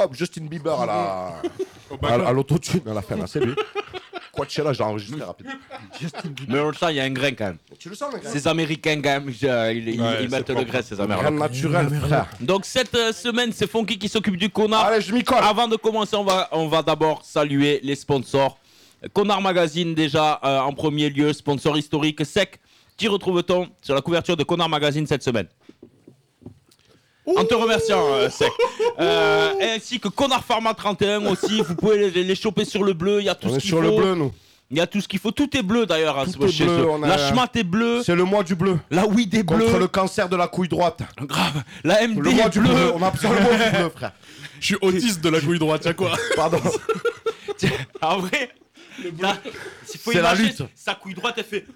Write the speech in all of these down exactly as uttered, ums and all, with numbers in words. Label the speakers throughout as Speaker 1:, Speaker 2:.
Speaker 1: hop, Justin Bieber à la, à, à l'autotune à la fin, là, c'est lui. Coachella, j'ai enregistré rapidement.
Speaker 2: Mais on le sent, il y a un grain quand même.
Speaker 1: Tu le sens, le grain?
Speaker 2: Ces Américains, quand même, ils, ouais, ils mettent le grain, ces Américains.
Speaker 1: Rien de naturel, frère.
Speaker 2: Donc, cette euh, semaine, c'est Fonky qui s'occupe du Connard.
Speaker 1: Allez, je m'y colle.
Speaker 2: Avant de commencer, on va, on va d'abord saluer les sponsors. Connard Magazine, déjà, euh, en premier lieu, sponsor historique sec. Qui retrouve-t-on sur la couverture de Connard Magazine cette semaine? Ouh, en te remerciant, euh, Sec. Euh, ainsi que Connard Pharma trente et un aussi. Vous pouvez les, les choper sur le bleu. Il y a tout
Speaker 1: on
Speaker 2: ce
Speaker 1: est
Speaker 2: qu'il
Speaker 1: sur
Speaker 2: faut.
Speaker 1: Le bleu, nous.
Speaker 2: Il y a tout ce qu'il faut. Tout est bleu d'ailleurs. Hein,
Speaker 1: tout est
Speaker 2: chez
Speaker 1: bleu,
Speaker 2: eux.
Speaker 1: on a...
Speaker 2: La schmatte est bleue.
Speaker 1: C'est le mois du bleu.
Speaker 2: La weed est bleue.
Speaker 1: Contre le cancer de la couille droite.
Speaker 2: Grave. La M D
Speaker 1: le mois
Speaker 2: est
Speaker 1: du
Speaker 2: bleu.
Speaker 1: bleu. On a absolument du bleu, frère.
Speaker 3: Je suis autiste de la couille droite, y'a quoi?
Speaker 1: Pardon.
Speaker 2: En vrai,
Speaker 1: c'est la lutte.
Speaker 2: Sa couille droite, elle fait.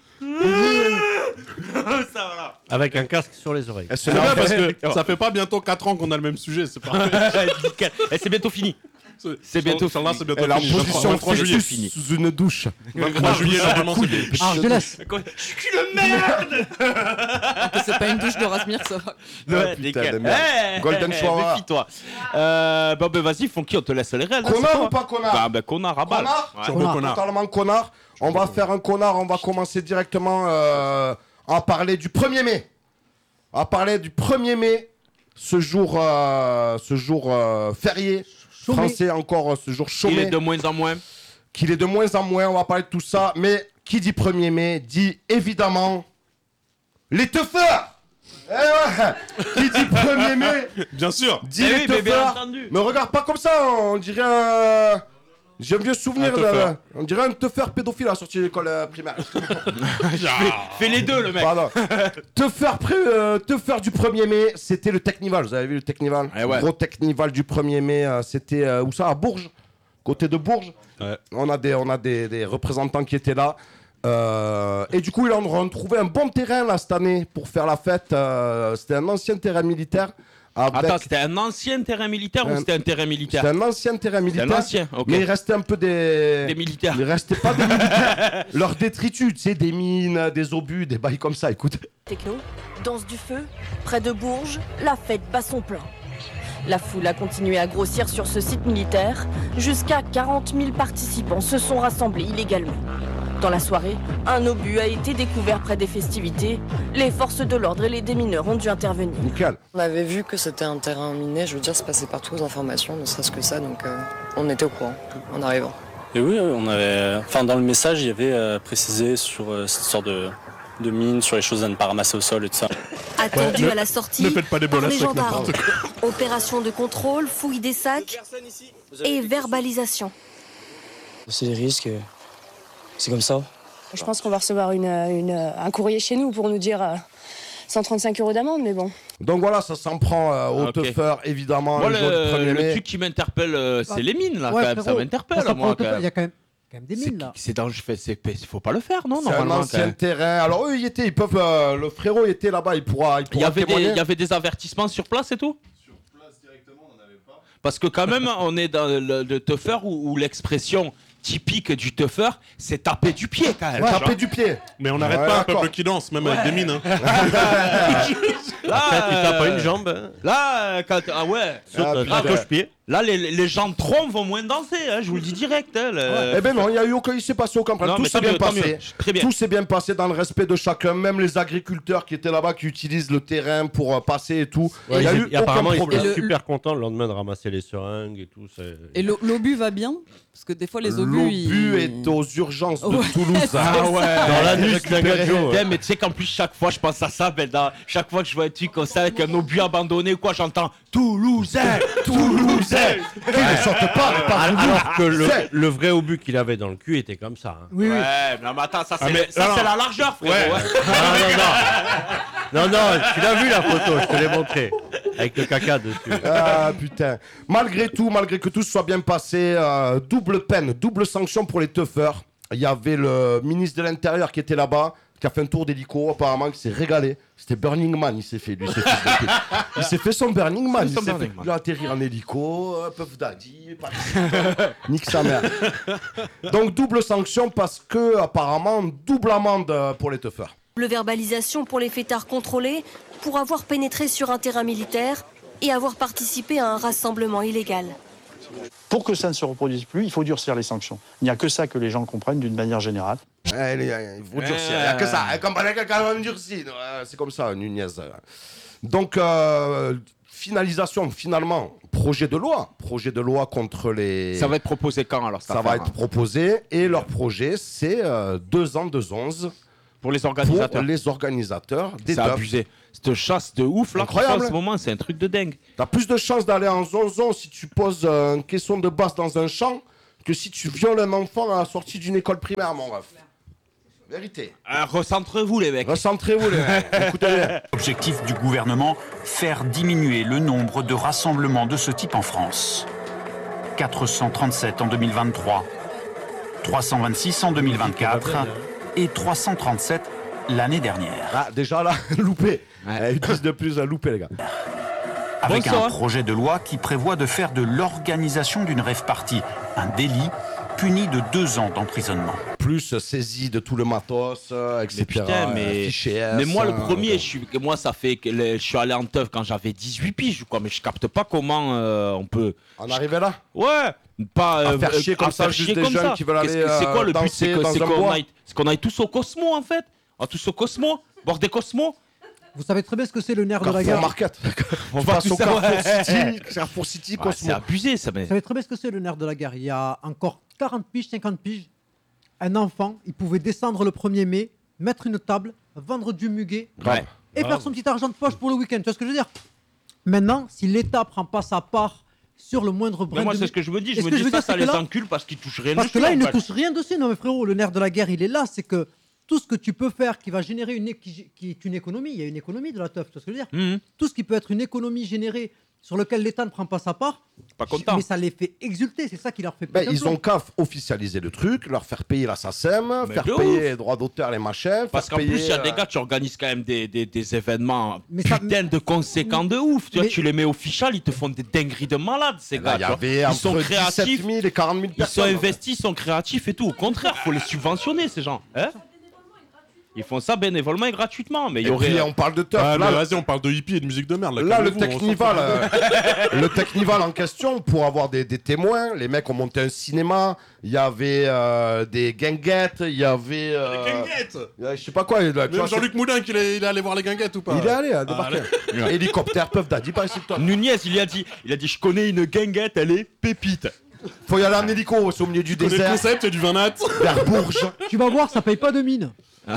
Speaker 2: Ça, voilà.
Speaker 4: Avec un casque sur les oreilles.
Speaker 3: C'est bien parce que ça fait pas bientôt quatre ans qu'on a le même sujet, c'est parfait.
Speaker 2: Et c'est bientôt fini.
Speaker 3: C'est bientôt fini. C'est bientôt
Speaker 1: Elle est en
Speaker 3: fini.
Speaker 1: position
Speaker 3: vingt-trois juillet
Speaker 1: fini. Sous une douche.
Speaker 3: vingt-trois juillet, normalement, c'est fini.
Speaker 5: Ah, je te laisse.
Speaker 2: Je suis cul de merde.
Speaker 6: C'est pas une douche de Rasmir, ça va.
Speaker 2: Ouais,
Speaker 1: putain
Speaker 2: nickel.
Speaker 1: de merde.
Speaker 2: Hey,
Speaker 1: Golden Shower.
Speaker 2: Méfie-toi. Euh, bon, ben vas-y, Fonky, on te laisse les rêves.
Speaker 1: Connard ou pas connard?
Speaker 2: Bah, ben connard à balle.
Speaker 1: Connard,
Speaker 2: Ouais.
Speaker 1: ouais.
Speaker 3: Connard.
Speaker 1: Connard. Totalement connard. On va faire un connard. On va commencer directement euh, à parler du premier mai. À parler du premier mai. Ce jour, euh, ce jour euh, férié.
Speaker 5: Chômé.
Speaker 1: Français encore, euh, ce jour chômé.
Speaker 2: Il est de moins en moins.
Speaker 1: Qu'il est de moins en moins. On va parler de tout ça. Mais qui dit premier mai dit évidemment les teufeurs. Eh ouais. Qui dit premier mai
Speaker 3: Bien sûr.
Speaker 1: dit
Speaker 2: Eh
Speaker 1: les
Speaker 2: oui, mais bien
Speaker 1: teufeurs.
Speaker 2: entendu.
Speaker 1: Me regarde pas comme ça. On dirait un... J'ai un vieux souvenir.
Speaker 3: Un teufeur.
Speaker 1: De... On dirait un teufeur pédophile à la sortie de l'école euh, primaire.
Speaker 2: Fais les deux, le mec.
Speaker 1: Pardon. Teufeur, pré... euh, teufeur du premier mai, c'était le Technival. Vous avez vu le Technival?
Speaker 2: Eh ouais.
Speaker 1: Gros Technival du premier mai, euh, c'était euh, où ça? À Bourges. Côté de Bourges.
Speaker 3: Ouais.
Speaker 1: On a des, on a des, des représentants qui étaient là. Euh, et du coup, ils ont trouvé un bon terrain là cette année pour faire la fête. Euh, c'était un ancien terrain militaire. Avec...
Speaker 2: Attends, c'était un ancien terrain militaire
Speaker 1: Un-
Speaker 2: ou c'était un terrain militaire?
Speaker 1: C'était un ancien terrain militaire.
Speaker 2: un ancien, ok.
Speaker 1: Mais il restait un peu des.
Speaker 2: Des militaires.
Speaker 1: Il restait pas des militaires. Leurs détritus, tu sais, des mines, des obus, des bails comme ça, écoute.
Speaker 7: Techno, danse du feu, près de Bourges, la fête bat son plein. La foule a continué à grossir sur ce site militaire. Jusqu'à quarante mille participants se sont rassemblés illégalement. Dans la soirée, un obus a été découvert près des festivités. Les forces de l'ordre et les démineurs ont dû intervenir.
Speaker 1: Nickel.
Speaker 6: On avait vu que c'était un terrain miné, je veux dire, c'est passé partout aux informations, ne serait-ce que ça, donc euh, on était au courant en arrivant.
Speaker 8: Et oui, on avait, enfin dans le message, il y avait euh, précisé sur euh, cette sorte de, de mine, sur les choses à ne pas ramasser au sol et tout ça.
Speaker 7: Attendu
Speaker 3: Ouais,
Speaker 7: à la sortie
Speaker 3: ne faites pas des
Speaker 7: par
Speaker 3: bolasses
Speaker 7: les
Speaker 3: avec
Speaker 7: gendarmes.
Speaker 3: n'importe
Speaker 7: Opération de contrôle, fouille des sacs et verbalisation.
Speaker 9: C'est des risques, c'est comme ça.
Speaker 10: Je pense qu'on va recevoir une, une, un courrier chez nous pour nous dire euh, cent trente-cinq euros d'amende, mais bon.
Speaker 1: Donc voilà, ça s'en prend euh, aux
Speaker 2: Ok.
Speaker 1: teufeurs, évidemment.
Speaker 2: Moi,
Speaker 1: le jour du
Speaker 2: le,
Speaker 1: premier
Speaker 2: le
Speaker 1: mai.
Speaker 2: truc qui m'interpelle, euh, c'est
Speaker 5: Ouais.
Speaker 2: les mines, là,
Speaker 5: Ouais,
Speaker 2: quand même. Ça
Speaker 5: frérot,
Speaker 2: m'interpelle,
Speaker 5: ça
Speaker 2: moi,
Speaker 5: prend-
Speaker 2: quand
Speaker 5: Il y
Speaker 2: même.
Speaker 5: a quand même, quand même des
Speaker 2: C'est-
Speaker 5: mines là.
Speaker 2: C'est dangereux, c'est, c'est- faut pas le faire, non,
Speaker 1: C'est un
Speaker 2: normalement. quand
Speaker 1: ancien
Speaker 2: même.
Speaker 1: terrain. Alors eux, ils étaient, ils peuvent. euh, le frérot il était là-bas, il pourra, il
Speaker 2: Il y,
Speaker 1: pourra
Speaker 2: avait des,
Speaker 1: témoigner.
Speaker 2: il y avait des avertissements sur place et tout?
Speaker 3: Sur place directement, on n'en avait pas.
Speaker 2: Parce que quand même, on est dans le, le teufeur où, où l'expression typique du teufeur, c'est taper du pied quand même.
Speaker 1: Ouais,
Speaker 2: Genre,
Speaker 1: taper du pied.
Speaker 3: Mais on n'arrête
Speaker 1: Ouais,
Speaker 3: pas un
Speaker 1: d'accord.
Speaker 3: peuple qui danse, même avec des mines. Hein.
Speaker 2: là,
Speaker 4: Après, tu tapes pas
Speaker 2: euh,
Speaker 4: une jambe, hein.
Speaker 2: Là, euh, quand, ah ouais.
Speaker 4: Saute
Speaker 1: Ah,
Speaker 4: à
Speaker 1: putain.
Speaker 4: cloche-pied.
Speaker 2: Là, les, les gens de tronc vont moins danser, hein, je vous le dis direct. Hein, le-
Speaker 1: Eh ben non, il y a eu aucun, il s'est passé aucun problème.
Speaker 2: Non,
Speaker 1: Tout
Speaker 2: mais
Speaker 1: s'est
Speaker 2: tant
Speaker 1: bien
Speaker 2: mieux, tant
Speaker 1: passé.
Speaker 2: mieux. Très bien.
Speaker 1: Tout s'est bien passé dans le respect de chacun, même les agriculteurs qui étaient là-bas, qui utilisent le terrain pour euh, passer et tout.
Speaker 4: Ouais,
Speaker 1: il y a
Speaker 4: ils-
Speaker 1: eu
Speaker 4: et
Speaker 1: aucun
Speaker 4: apparemment, ils
Speaker 1: problème.
Speaker 4: étaient
Speaker 6: Et le-
Speaker 4: super contents le lendemain de ramasser les seringues et tout. c'est-
Speaker 6: Et l'o- l'obus va bien? Parce que des fois, les obus.
Speaker 1: L'obus
Speaker 6: ils-
Speaker 1: est aux urgences de
Speaker 6: Ouais.
Speaker 1: Toulouse.
Speaker 2: Ah ouais.
Speaker 4: Dans l'anus d'un gajo.
Speaker 2: Putain, mais tu sais qu'en plus, chaque fois, je pense à ça, ben, dans- chaque fois que je vois un truc comme ça, avec un obus abandonné ou quoi, j'entends Toulousain, Toulousain.
Speaker 1: Qui ne sortent pas, pas
Speaker 4: Alors,
Speaker 1: Toulouse.
Speaker 4: alors que le,
Speaker 1: C'est-
Speaker 4: le vrai obus qu'il avait dans le cul était comme ça. hein.
Speaker 5: Oui, oui.
Speaker 2: Ouais, mais attends, ça, c'est,
Speaker 3: Ah, mais-
Speaker 2: ça,
Speaker 3: non,
Speaker 2: c'est
Speaker 3: non.
Speaker 2: la largeur, frérot.
Speaker 3: Ouais.
Speaker 2: ouais.
Speaker 4: Non, non, non. Non, non, tu l'as vu la photo, je te l'ai montré. Avec le caca dessus.
Speaker 1: Ah putain. Malgré tout, malgré que tout se soit bien passé, euh, double peine, double sanction pour les teufeurs. Il y avait le ministre de l'Intérieur qui était là-bas, qui a fait un tour d'hélico, apparemment, qui s'est régalé. C'était Burning Man, il s'est fait, lui. Il s'est fait, il s'est fait son Burning Man.
Speaker 2: Il
Speaker 1: Il
Speaker 2: s'est fait
Speaker 1: s'est
Speaker 2: son
Speaker 1: fait,
Speaker 2: Burning Man.
Speaker 1: il a atterri en hélico, euh, Puff Daddy, pas- nique sa mère. Donc double sanction parce que, apparemment, double amende euh, pour les teufeurs.
Speaker 7: Le verbalisation pour les fêtards contrôlés pour avoir pénétré sur un terrain militaire et avoir participé à un rassemblement illégal.
Speaker 5: Pour que ça ne se reproduise plus, il faut durcir les sanctions. Il n'y a que ça que les gens comprennent d'une manière générale.
Speaker 1: Allez, il faut durcir, il n'y a que ça. Elle comprend quelqu'un qui durcit. C'est comme ça, Nunez. Donc, euh, finalisation, finalement, projet de loi. Projet de loi contre les...
Speaker 2: Ça va être proposé quand alors
Speaker 1: Ça va être proposé et leur projet, c'est euh, deux ans, deux onze.
Speaker 2: Pour les organisateurs.
Speaker 1: Pour les organisateurs des
Speaker 2: C'est
Speaker 1: teufs.
Speaker 2: abusé. Cette chasse de ouf là,
Speaker 1: Incroyable.
Speaker 2: en ce moment, c'est un truc de dingue.
Speaker 1: T'as plus de chances d'aller en zonzon si tu poses euh, une question de basse dans un champ que si tu violes un enfant à la sortie d'une école primaire, mon ref. Vérité.
Speaker 2: Ah, recentrez-vous les mecs.
Speaker 1: Recentrez-vous les mecs. Écoutez.
Speaker 11: Objectif du gouvernement, faire diminuer le nombre de rassemblements de ce type en France. quatre cent trente-sept en deux mille vingt-trois, trois cent vingt-six en deux mille vingt-quatre et trois cent trente-sept l'année dernière.
Speaker 1: Ah, déjà là, loupé. Ouais. Ils disent de plus à louper, les gars.
Speaker 11: Avec
Speaker 1: Bonsoir.
Speaker 11: un projet de loi qui prévoit de faire de l'organisation d'une rave party un délit puni de deux ans d'emprisonnement.
Speaker 1: Plus saisie de tout le matos, euh, et cetera.
Speaker 2: Mais putain, mais,
Speaker 1: Fichier S,
Speaker 2: mais moi le
Speaker 1: euh,
Speaker 2: premier, je suis, moi ça fait que le- je suis allé en teuf quand j'avais dix-huit piges, quoi, mais je capte pas comment euh, on peut.
Speaker 1: On arrivait là.
Speaker 2: Ouais. Pas
Speaker 1: À
Speaker 2: euh,
Speaker 1: faire chier
Speaker 2: à
Speaker 1: comme ça,
Speaker 2: faire
Speaker 1: juste
Speaker 2: chier
Speaker 1: des
Speaker 2: comme
Speaker 1: jeunes
Speaker 2: ça.
Speaker 1: qui veulent
Speaker 2: Qu'est-ce
Speaker 1: aller,
Speaker 2: que- C'est quoi le
Speaker 1: euh,
Speaker 2: but? C'est
Speaker 1: danser
Speaker 2: que-
Speaker 1: dans
Speaker 2: c'est
Speaker 1: un
Speaker 2: qu'on
Speaker 1: bois.
Speaker 2: aille, c'est qu'on aille tous au Cosmo en fait. Ah, tous au Cosmo, bord des Cosmos.
Speaker 12: Vous savez très bien ce que c'est le nerf de la
Speaker 1: Carrefour
Speaker 12: guerre.
Speaker 1: Market.
Speaker 2: On
Speaker 1: Tu
Speaker 2: va
Speaker 1: passes
Speaker 2: tout
Speaker 1: au
Speaker 2: ça,
Speaker 1: Carrefour
Speaker 2: ouais.
Speaker 1: City, Carrefour City,
Speaker 2: Ouais,
Speaker 1: Cosmo.
Speaker 2: c'est abusé ça, mais.
Speaker 12: Vous savez très bien ce que c'est le nerf de la guerre. Il y a encore quarante piges, cinquante piges. Un enfant, il pouvait descendre le premier mai, mettre une table, vendre du muguet
Speaker 2: Ouais.
Speaker 12: et faire son petit argent de poche pour le week-end. Tu vois ce que je veux dire? Maintenant, si l'État prend pas sa part sur le moindre brin
Speaker 2: Mais moi
Speaker 12: de...
Speaker 2: c'est ce que je me dis, je
Speaker 12: Et ce
Speaker 2: me
Speaker 12: que
Speaker 2: dis
Speaker 12: je veux
Speaker 2: ça,
Speaker 12: dire,
Speaker 2: ça
Speaker 12: c'est
Speaker 2: les
Speaker 12: que là-
Speaker 2: encule parce qu'ils touchent rien
Speaker 12: Parce
Speaker 2: dessus.
Speaker 12: que là,
Speaker 2: en
Speaker 12: il ne
Speaker 2: fait.
Speaker 12: touche rien dessus. Non mais frérot, le nerf de la guerre, il est là. C'est que tout ce que tu peux faire qui va générer une, é- qui, qui est une économie, il y a une économie de la teuf, tu vois ce que je veux dire?
Speaker 2: Mhm.
Speaker 12: Tout ce qui peut être une économie générée sur lequel l'État ne prend pas sa part,
Speaker 2: Pas content.
Speaker 12: mais ça les fait exulter. C'est ça qui leur fait
Speaker 1: Ben,
Speaker 12: péter un
Speaker 1: ils
Speaker 12: plomb.
Speaker 1: ont qu'à officialiser le truc, leur faire payer la SACEM,
Speaker 2: Mais
Speaker 1: faire
Speaker 2: de
Speaker 1: payer
Speaker 2: ouf.
Speaker 1: les droits d'auteur, les machins.
Speaker 2: Parce
Speaker 1: faire
Speaker 2: qu'en plus, il y a
Speaker 1: payer,
Speaker 2: des gars, tu organises quand même des, des, des événements
Speaker 12: Mais ça-
Speaker 2: putain de conséquents de ouf. Tu, vois,
Speaker 12: Mais-
Speaker 2: tu les mets official, ils te font des dingueries de malades, ces
Speaker 1: euh, là,
Speaker 2: gars.
Speaker 1: il y
Speaker 2: tu vois.
Speaker 1: avait
Speaker 2: Ils
Speaker 1: entre
Speaker 2: sont créatifs,
Speaker 1: dix-sept mille et quarante mille
Speaker 2: ils sont
Speaker 1: personnes.
Speaker 2: investis, ils sont créatifs et tout. Au contraire, faut les subventionner, ces gens. Hein ils font ça bénévolement et gratuitement. Mais il y
Speaker 1: Et
Speaker 2: aurait.
Speaker 1: puis, on parle de teuf.
Speaker 3: Ah, mais
Speaker 1: là,
Speaker 3: vas-y, on parle de hippie et de musique de merde. Là,
Speaker 1: là, le
Speaker 3: calmez-vous, on s'en
Speaker 1: Technival,
Speaker 3: fout.
Speaker 1: euh, le Technival en question, pour avoir des, des témoins, les mecs ont monté un cinéma, il y avait euh, des guinguettes, il y avait... euh,
Speaker 3: Les guinguettes.
Speaker 1: il y a- Je sais pas quoi. Là, tu
Speaker 3: Même
Speaker 1: vois,
Speaker 3: Jean-Luc Moulin, qu'il est, il est allé voir les guinguettes ou pas?
Speaker 1: c'est- il est allé à
Speaker 3: Ah,
Speaker 1: débarquer.
Speaker 3: allez.
Speaker 1: Hélicoptère, Puff Daddy, par ici de toi.
Speaker 2: Nunez, il a dit, il a dit, je connais une guinguette, elle est pépite.
Speaker 1: Faut y aller en hélico, c'est au milieu du
Speaker 3: Tu connais le
Speaker 1: désert,
Speaker 3: concept, c'est du vin nat.
Speaker 1: vers Bourges.
Speaker 12: Tu vas voir, ça paye pas de mine.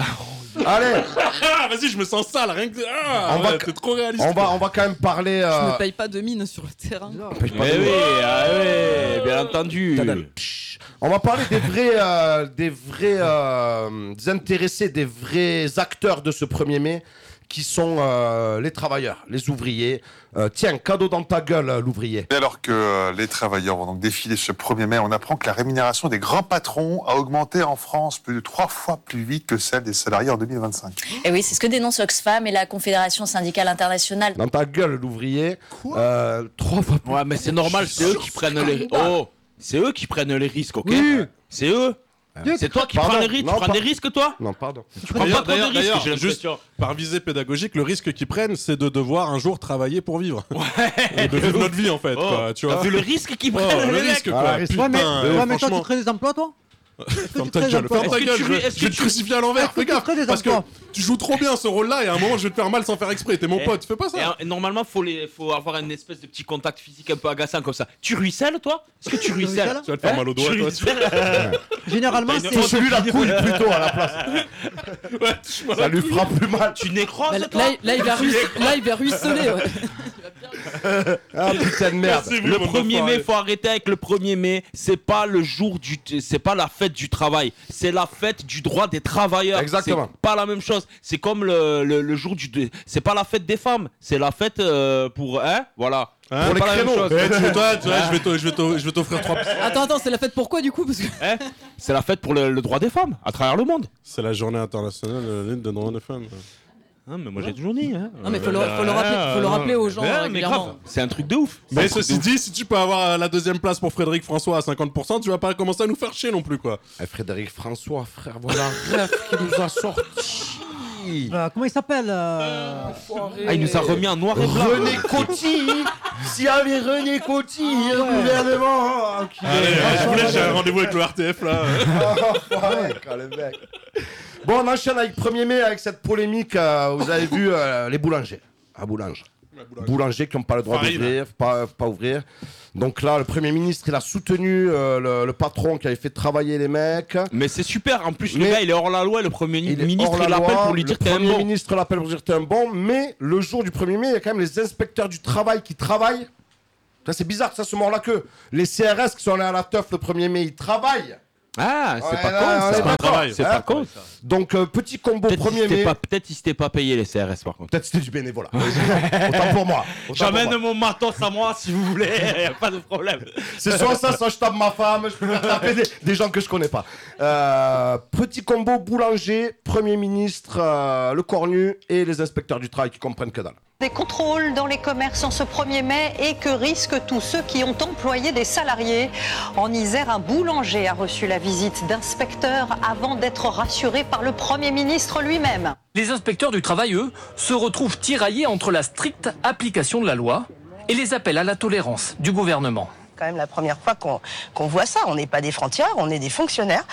Speaker 1: Allez,
Speaker 3: Ah, vas-y, je me sens sale, rien que. Ah,
Speaker 1: On va-
Speaker 3: ouais, t'es trop réaliste.
Speaker 1: on va, on va quand même parler...
Speaker 13: Je
Speaker 1: euh,
Speaker 13: ne paye pas de mine sur le terrain.
Speaker 1: paye pas
Speaker 2: Eh
Speaker 1: de-
Speaker 2: oui, ah oui, bien entendu.
Speaker 1: Psh, On va parler des vrais, euh, des vrais euh, intéressés, des vrais acteurs de ce premier mai, qui sont euh, les travailleurs, les ouvriers. Euh, tiens, cadeau dans ta gueule, euh, l'ouvrier.
Speaker 14: Et alors que euh, les travailleurs vont donc défiler ce premier mai, on apprend que la rémunération des grands patrons a augmenté en France plus de trois fois plus vite que celle des salariés en deux mille vingt-cinq.
Speaker 15: Et oui, c'est ce que dénonce Oxfam et la Confédération syndicale internationale.
Speaker 1: Dans ta gueule, l'ouvrier. Euh, trois fois plus.
Speaker 2: Ouais, mais c'est normal, c'est eux qui prennent les. Oh, c'est eux qui prennent les risques, ok?
Speaker 12: Oui.
Speaker 2: C'est eux. C'est toi qui
Speaker 1: Pardon,
Speaker 2: prends les risques.
Speaker 1: non,
Speaker 2: Tu prends
Speaker 1: pas-
Speaker 2: des risques, toi?
Speaker 1: Non, pardon.
Speaker 2: Tu prends pas
Speaker 3: D'ailleurs,
Speaker 2: trop de
Speaker 3: d'ailleurs,
Speaker 2: risques,
Speaker 3: d'ailleurs,
Speaker 2: j'ai
Speaker 3: juste
Speaker 2: l'impression.
Speaker 3: par visée pédagogique, le risque qu'ils prennent, c'est de devoir un jour travailler pour vivre. Ouais. De vivre notre vie, en fait.
Speaker 2: Oh,
Speaker 3: quoi, tu
Speaker 2: t'as
Speaker 3: vois.
Speaker 2: vu le risque qu'ils
Speaker 3: Oh,
Speaker 2: prennent,
Speaker 3: le
Speaker 2: les
Speaker 3: risque,
Speaker 2: mecs?
Speaker 3: quoi.
Speaker 1: Ah, risque.
Speaker 3: Putain,
Speaker 12: Ouais, mais,
Speaker 3: euh,
Speaker 12: ouais, mais toi,
Speaker 3: franchement.
Speaker 12: tu crées des emplois, toi?
Speaker 3: Ferme
Speaker 12: tu
Speaker 3: ta
Speaker 12: crées
Speaker 3: gueule,
Speaker 12: des
Speaker 3: ferme
Speaker 12: emplois
Speaker 3: ta
Speaker 2: Est-ce que
Speaker 3: gueule,
Speaker 2: tu
Speaker 3: je
Speaker 2: lui-
Speaker 3: vais,
Speaker 2: est-ce
Speaker 3: je vais
Speaker 2: que
Speaker 3: te
Speaker 2: tu-
Speaker 3: crucifier à l'envers,
Speaker 12: Est-ce que
Speaker 3: fais
Speaker 12: tu
Speaker 3: gaffe,
Speaker 12: crées des
Speaker 3: parce que
Speaker 12: emplois
Speaker 3: tu joues trop bien ce rôle-là et à un moment je vais te faire mal sans faire exprès, t'es mon
Speaker 2: Eh,
Speaker 3: pote, fais pas ça.
Speaker 2: Et, euh, normalement, faut les, faut avoir une espèce de petit contact physique un peu agaçant comme ça. Tu ruisselles, toi? Est-ce que tu ruisselles?
Speaker 12: ruisselles
Speaker 3: Tu vas te faire
Speaker 2: Hein
Speaker 3: mal au doigt,
Speaker 2: Tu
Speaker 3: toi.
Speaker 2: ruisselles
Speaker 12: Généralement,
Speaker 2: T'as une-
Speaker 12: c'est...
Speaker 1: Faut celui la couille plutôt à la place.
Speaker 3: Ouais, touche-moi
Speaker 1: Ça
Speaker 3: la
Speaker 1: lui
Speaker 3: couille.
Speaker 1: fera plus mal.
Speaker 2: Tu nécroses,
Speaker 13: Bah, là,
Speaker 2: toi?
Speaker 13: là, il va ruisse- là, il va ruisseler. Ouais.
Speaker 1: Ah putain de merde.
Speaker 3: Merci, vous,
Speaker 2: Le
Speaker 3: bande
Speaker 2: premier
Speaker 3: d'enfoirés.
Speaker 2: mai, faut arrêter avec le premier mai. C'est pas le jour du, c'est pas la fête du travail. C'est la fête du droit des travailleurs.
Speaker 1: Exactement.
Speaker 2: C'est pas la même chose. C'est comme le, le, le jour du, c'est pas la fête des femmes. C'est la fête euh, pour, hein, voilà.
Speaker 3: Hein,
Speaker 2: C'est
Speaker 1: les
Speaker 2: pas la même
Speaker 1: créneaux.
Speaker 2: chose.
Speaker 3: Eh, tu, toi, tu vois, je vais t'o- je vais t'o- je vais t'offrir trois.
Speaker 13: Attends, attends, c'est la fête pourquoi du coup? Parce que
Speaker 2: Hein c'est la fête pour le, le droit des femmes à travers le monde.
Speaker 3: C'est la journée internationale de la lutte des droits des femmes.
Speaker 2: Hein, mais moi j'ai toujours dit. Hein.
Speaker 13: non, mais faut le, faut le rappeler, faut le rappeler aux gens
Speaker 2: Ouais, mais
Speaker 13: régulièrement.
Speaker 2: grave. C'est un truc de ouf.
Speaker 3: Mais
Speaker 2: C'est un truc
Speaker 3: ceci
Speaker 2: de ouf.
Speaker 3: dit, si tu peux avoir euh, la deuxième place pour Frédéric François à cinquante pour cent, tu vas pas commencer à nous faire chier non plus, quoi.
Speaker 1: Eh, Frédéric François, frère, voilà, rêve qui nous a sorti. Coty.
Speaker 12: Euh, comment il s'appelle euh...
Speaker 2: Ah, il nous a remis en noir et blanc.
Speaker 1: René Coty. S'il y avait René Coty,
Speaker 12: Ah,
Speaker 1: le
Speaker 12: ouais.
Speaker 1: gouvernement.
Speaker 3: Allez, je voulais, j'ai un rendez-vous avec le R T F là.
Speaker 1: Ouais, quand le mec. Bon, on enchaîne avec premier mai avec cette polémique. euh, vous avez vu euh, les boulangers. À Boulange. Boulangers qui n'ont pas le droit
Speaker 3: Farine.
Speaker 1: d'ouvrir, pas, pas ouvrir. Donc là, le Premier ministre, il a soutenu euh, le, le patron qui avait fait travailler les mecs.
Speaker 2: Mais c'est super, en plus,
Speaker 1: Mais-
Speaker 2: le gars, il est hors la loi, le Premier
Speaker 1: Il est
Speaker 2: ministre,
Speaker 1: hors la
Speaker 2: il l'appelle
Speaker 1: loi,
Speaker 2: pour lui dire
Speaker 1: le
Speaker 2: t'es un
Speaker 1: Premier
Speaker 2: bon.
Speaker 1: ministre l'appelle pour dire t'es un bon, mais le jour du premier mai, il y a quand même les inspecteurs du travail qui travaillent. Ça, c'est bizarre que ça se mord la queue. Les C R S qui sont allés à la teuf le premier mai, ils travaillent.
Speaker 2: Ah, c'est
Speaker 1: Ouais,
Speaker 2: pas
Speaker 1: là,
Speaker 2: con,
Speaker 1: on
Speaker 2: ça.
Speaker 1: est
Speaker 3: C'est pas un
Speaker 1: d'accord,
Speaker 3: travail.
Speaker 2: C'est
Speaker 1: hein.
Speaker 2: pas con.
Speaker 1: Donc, euh, petit combo
Speaker 2: Peut-être
Speaker 1: premier
Speaker 2: qu'ils s'étaient
Speaker 1: mai.
Speaker 2: pas, peut-être qu'ils s'étaient pas payés les C R S par contre.
Speaker 1: Peut-être c'était du bénévolat. Autant pour moi. Autant
Speaker 2: J'amène
Speaker 1: pour moi.
Speaker 2: mon matos à moi si vous voulez, y a pas de problème.
Speaker 1: C'est soit ça, soit je tape ma femme, je peux taper des, des gens que je connais pas. Euh, petit combo boulanger, Premier ministre, euh, le cornu et les inspecteurs du travail qui comprennent que dalle.
Speaker 16: Des contrôles dans les commerces en ce premier mai et que risquent tous ceux qui ont employé des salariés. En Isère, un boulanger a reçu la visite d'inspecteurs avant d'être rassuré par le Premier ministre lui-même.
Speaker 17: Les inspecteurs du travail, eux, se retrouvent tiraillés entre la stricte application de la loi et les appels à la tolérance du gouvernement.
Speaker 18: Quand même la première fois qu'on qu'on voit ça. On n'est pas des frontières, on est des fonctionnaires.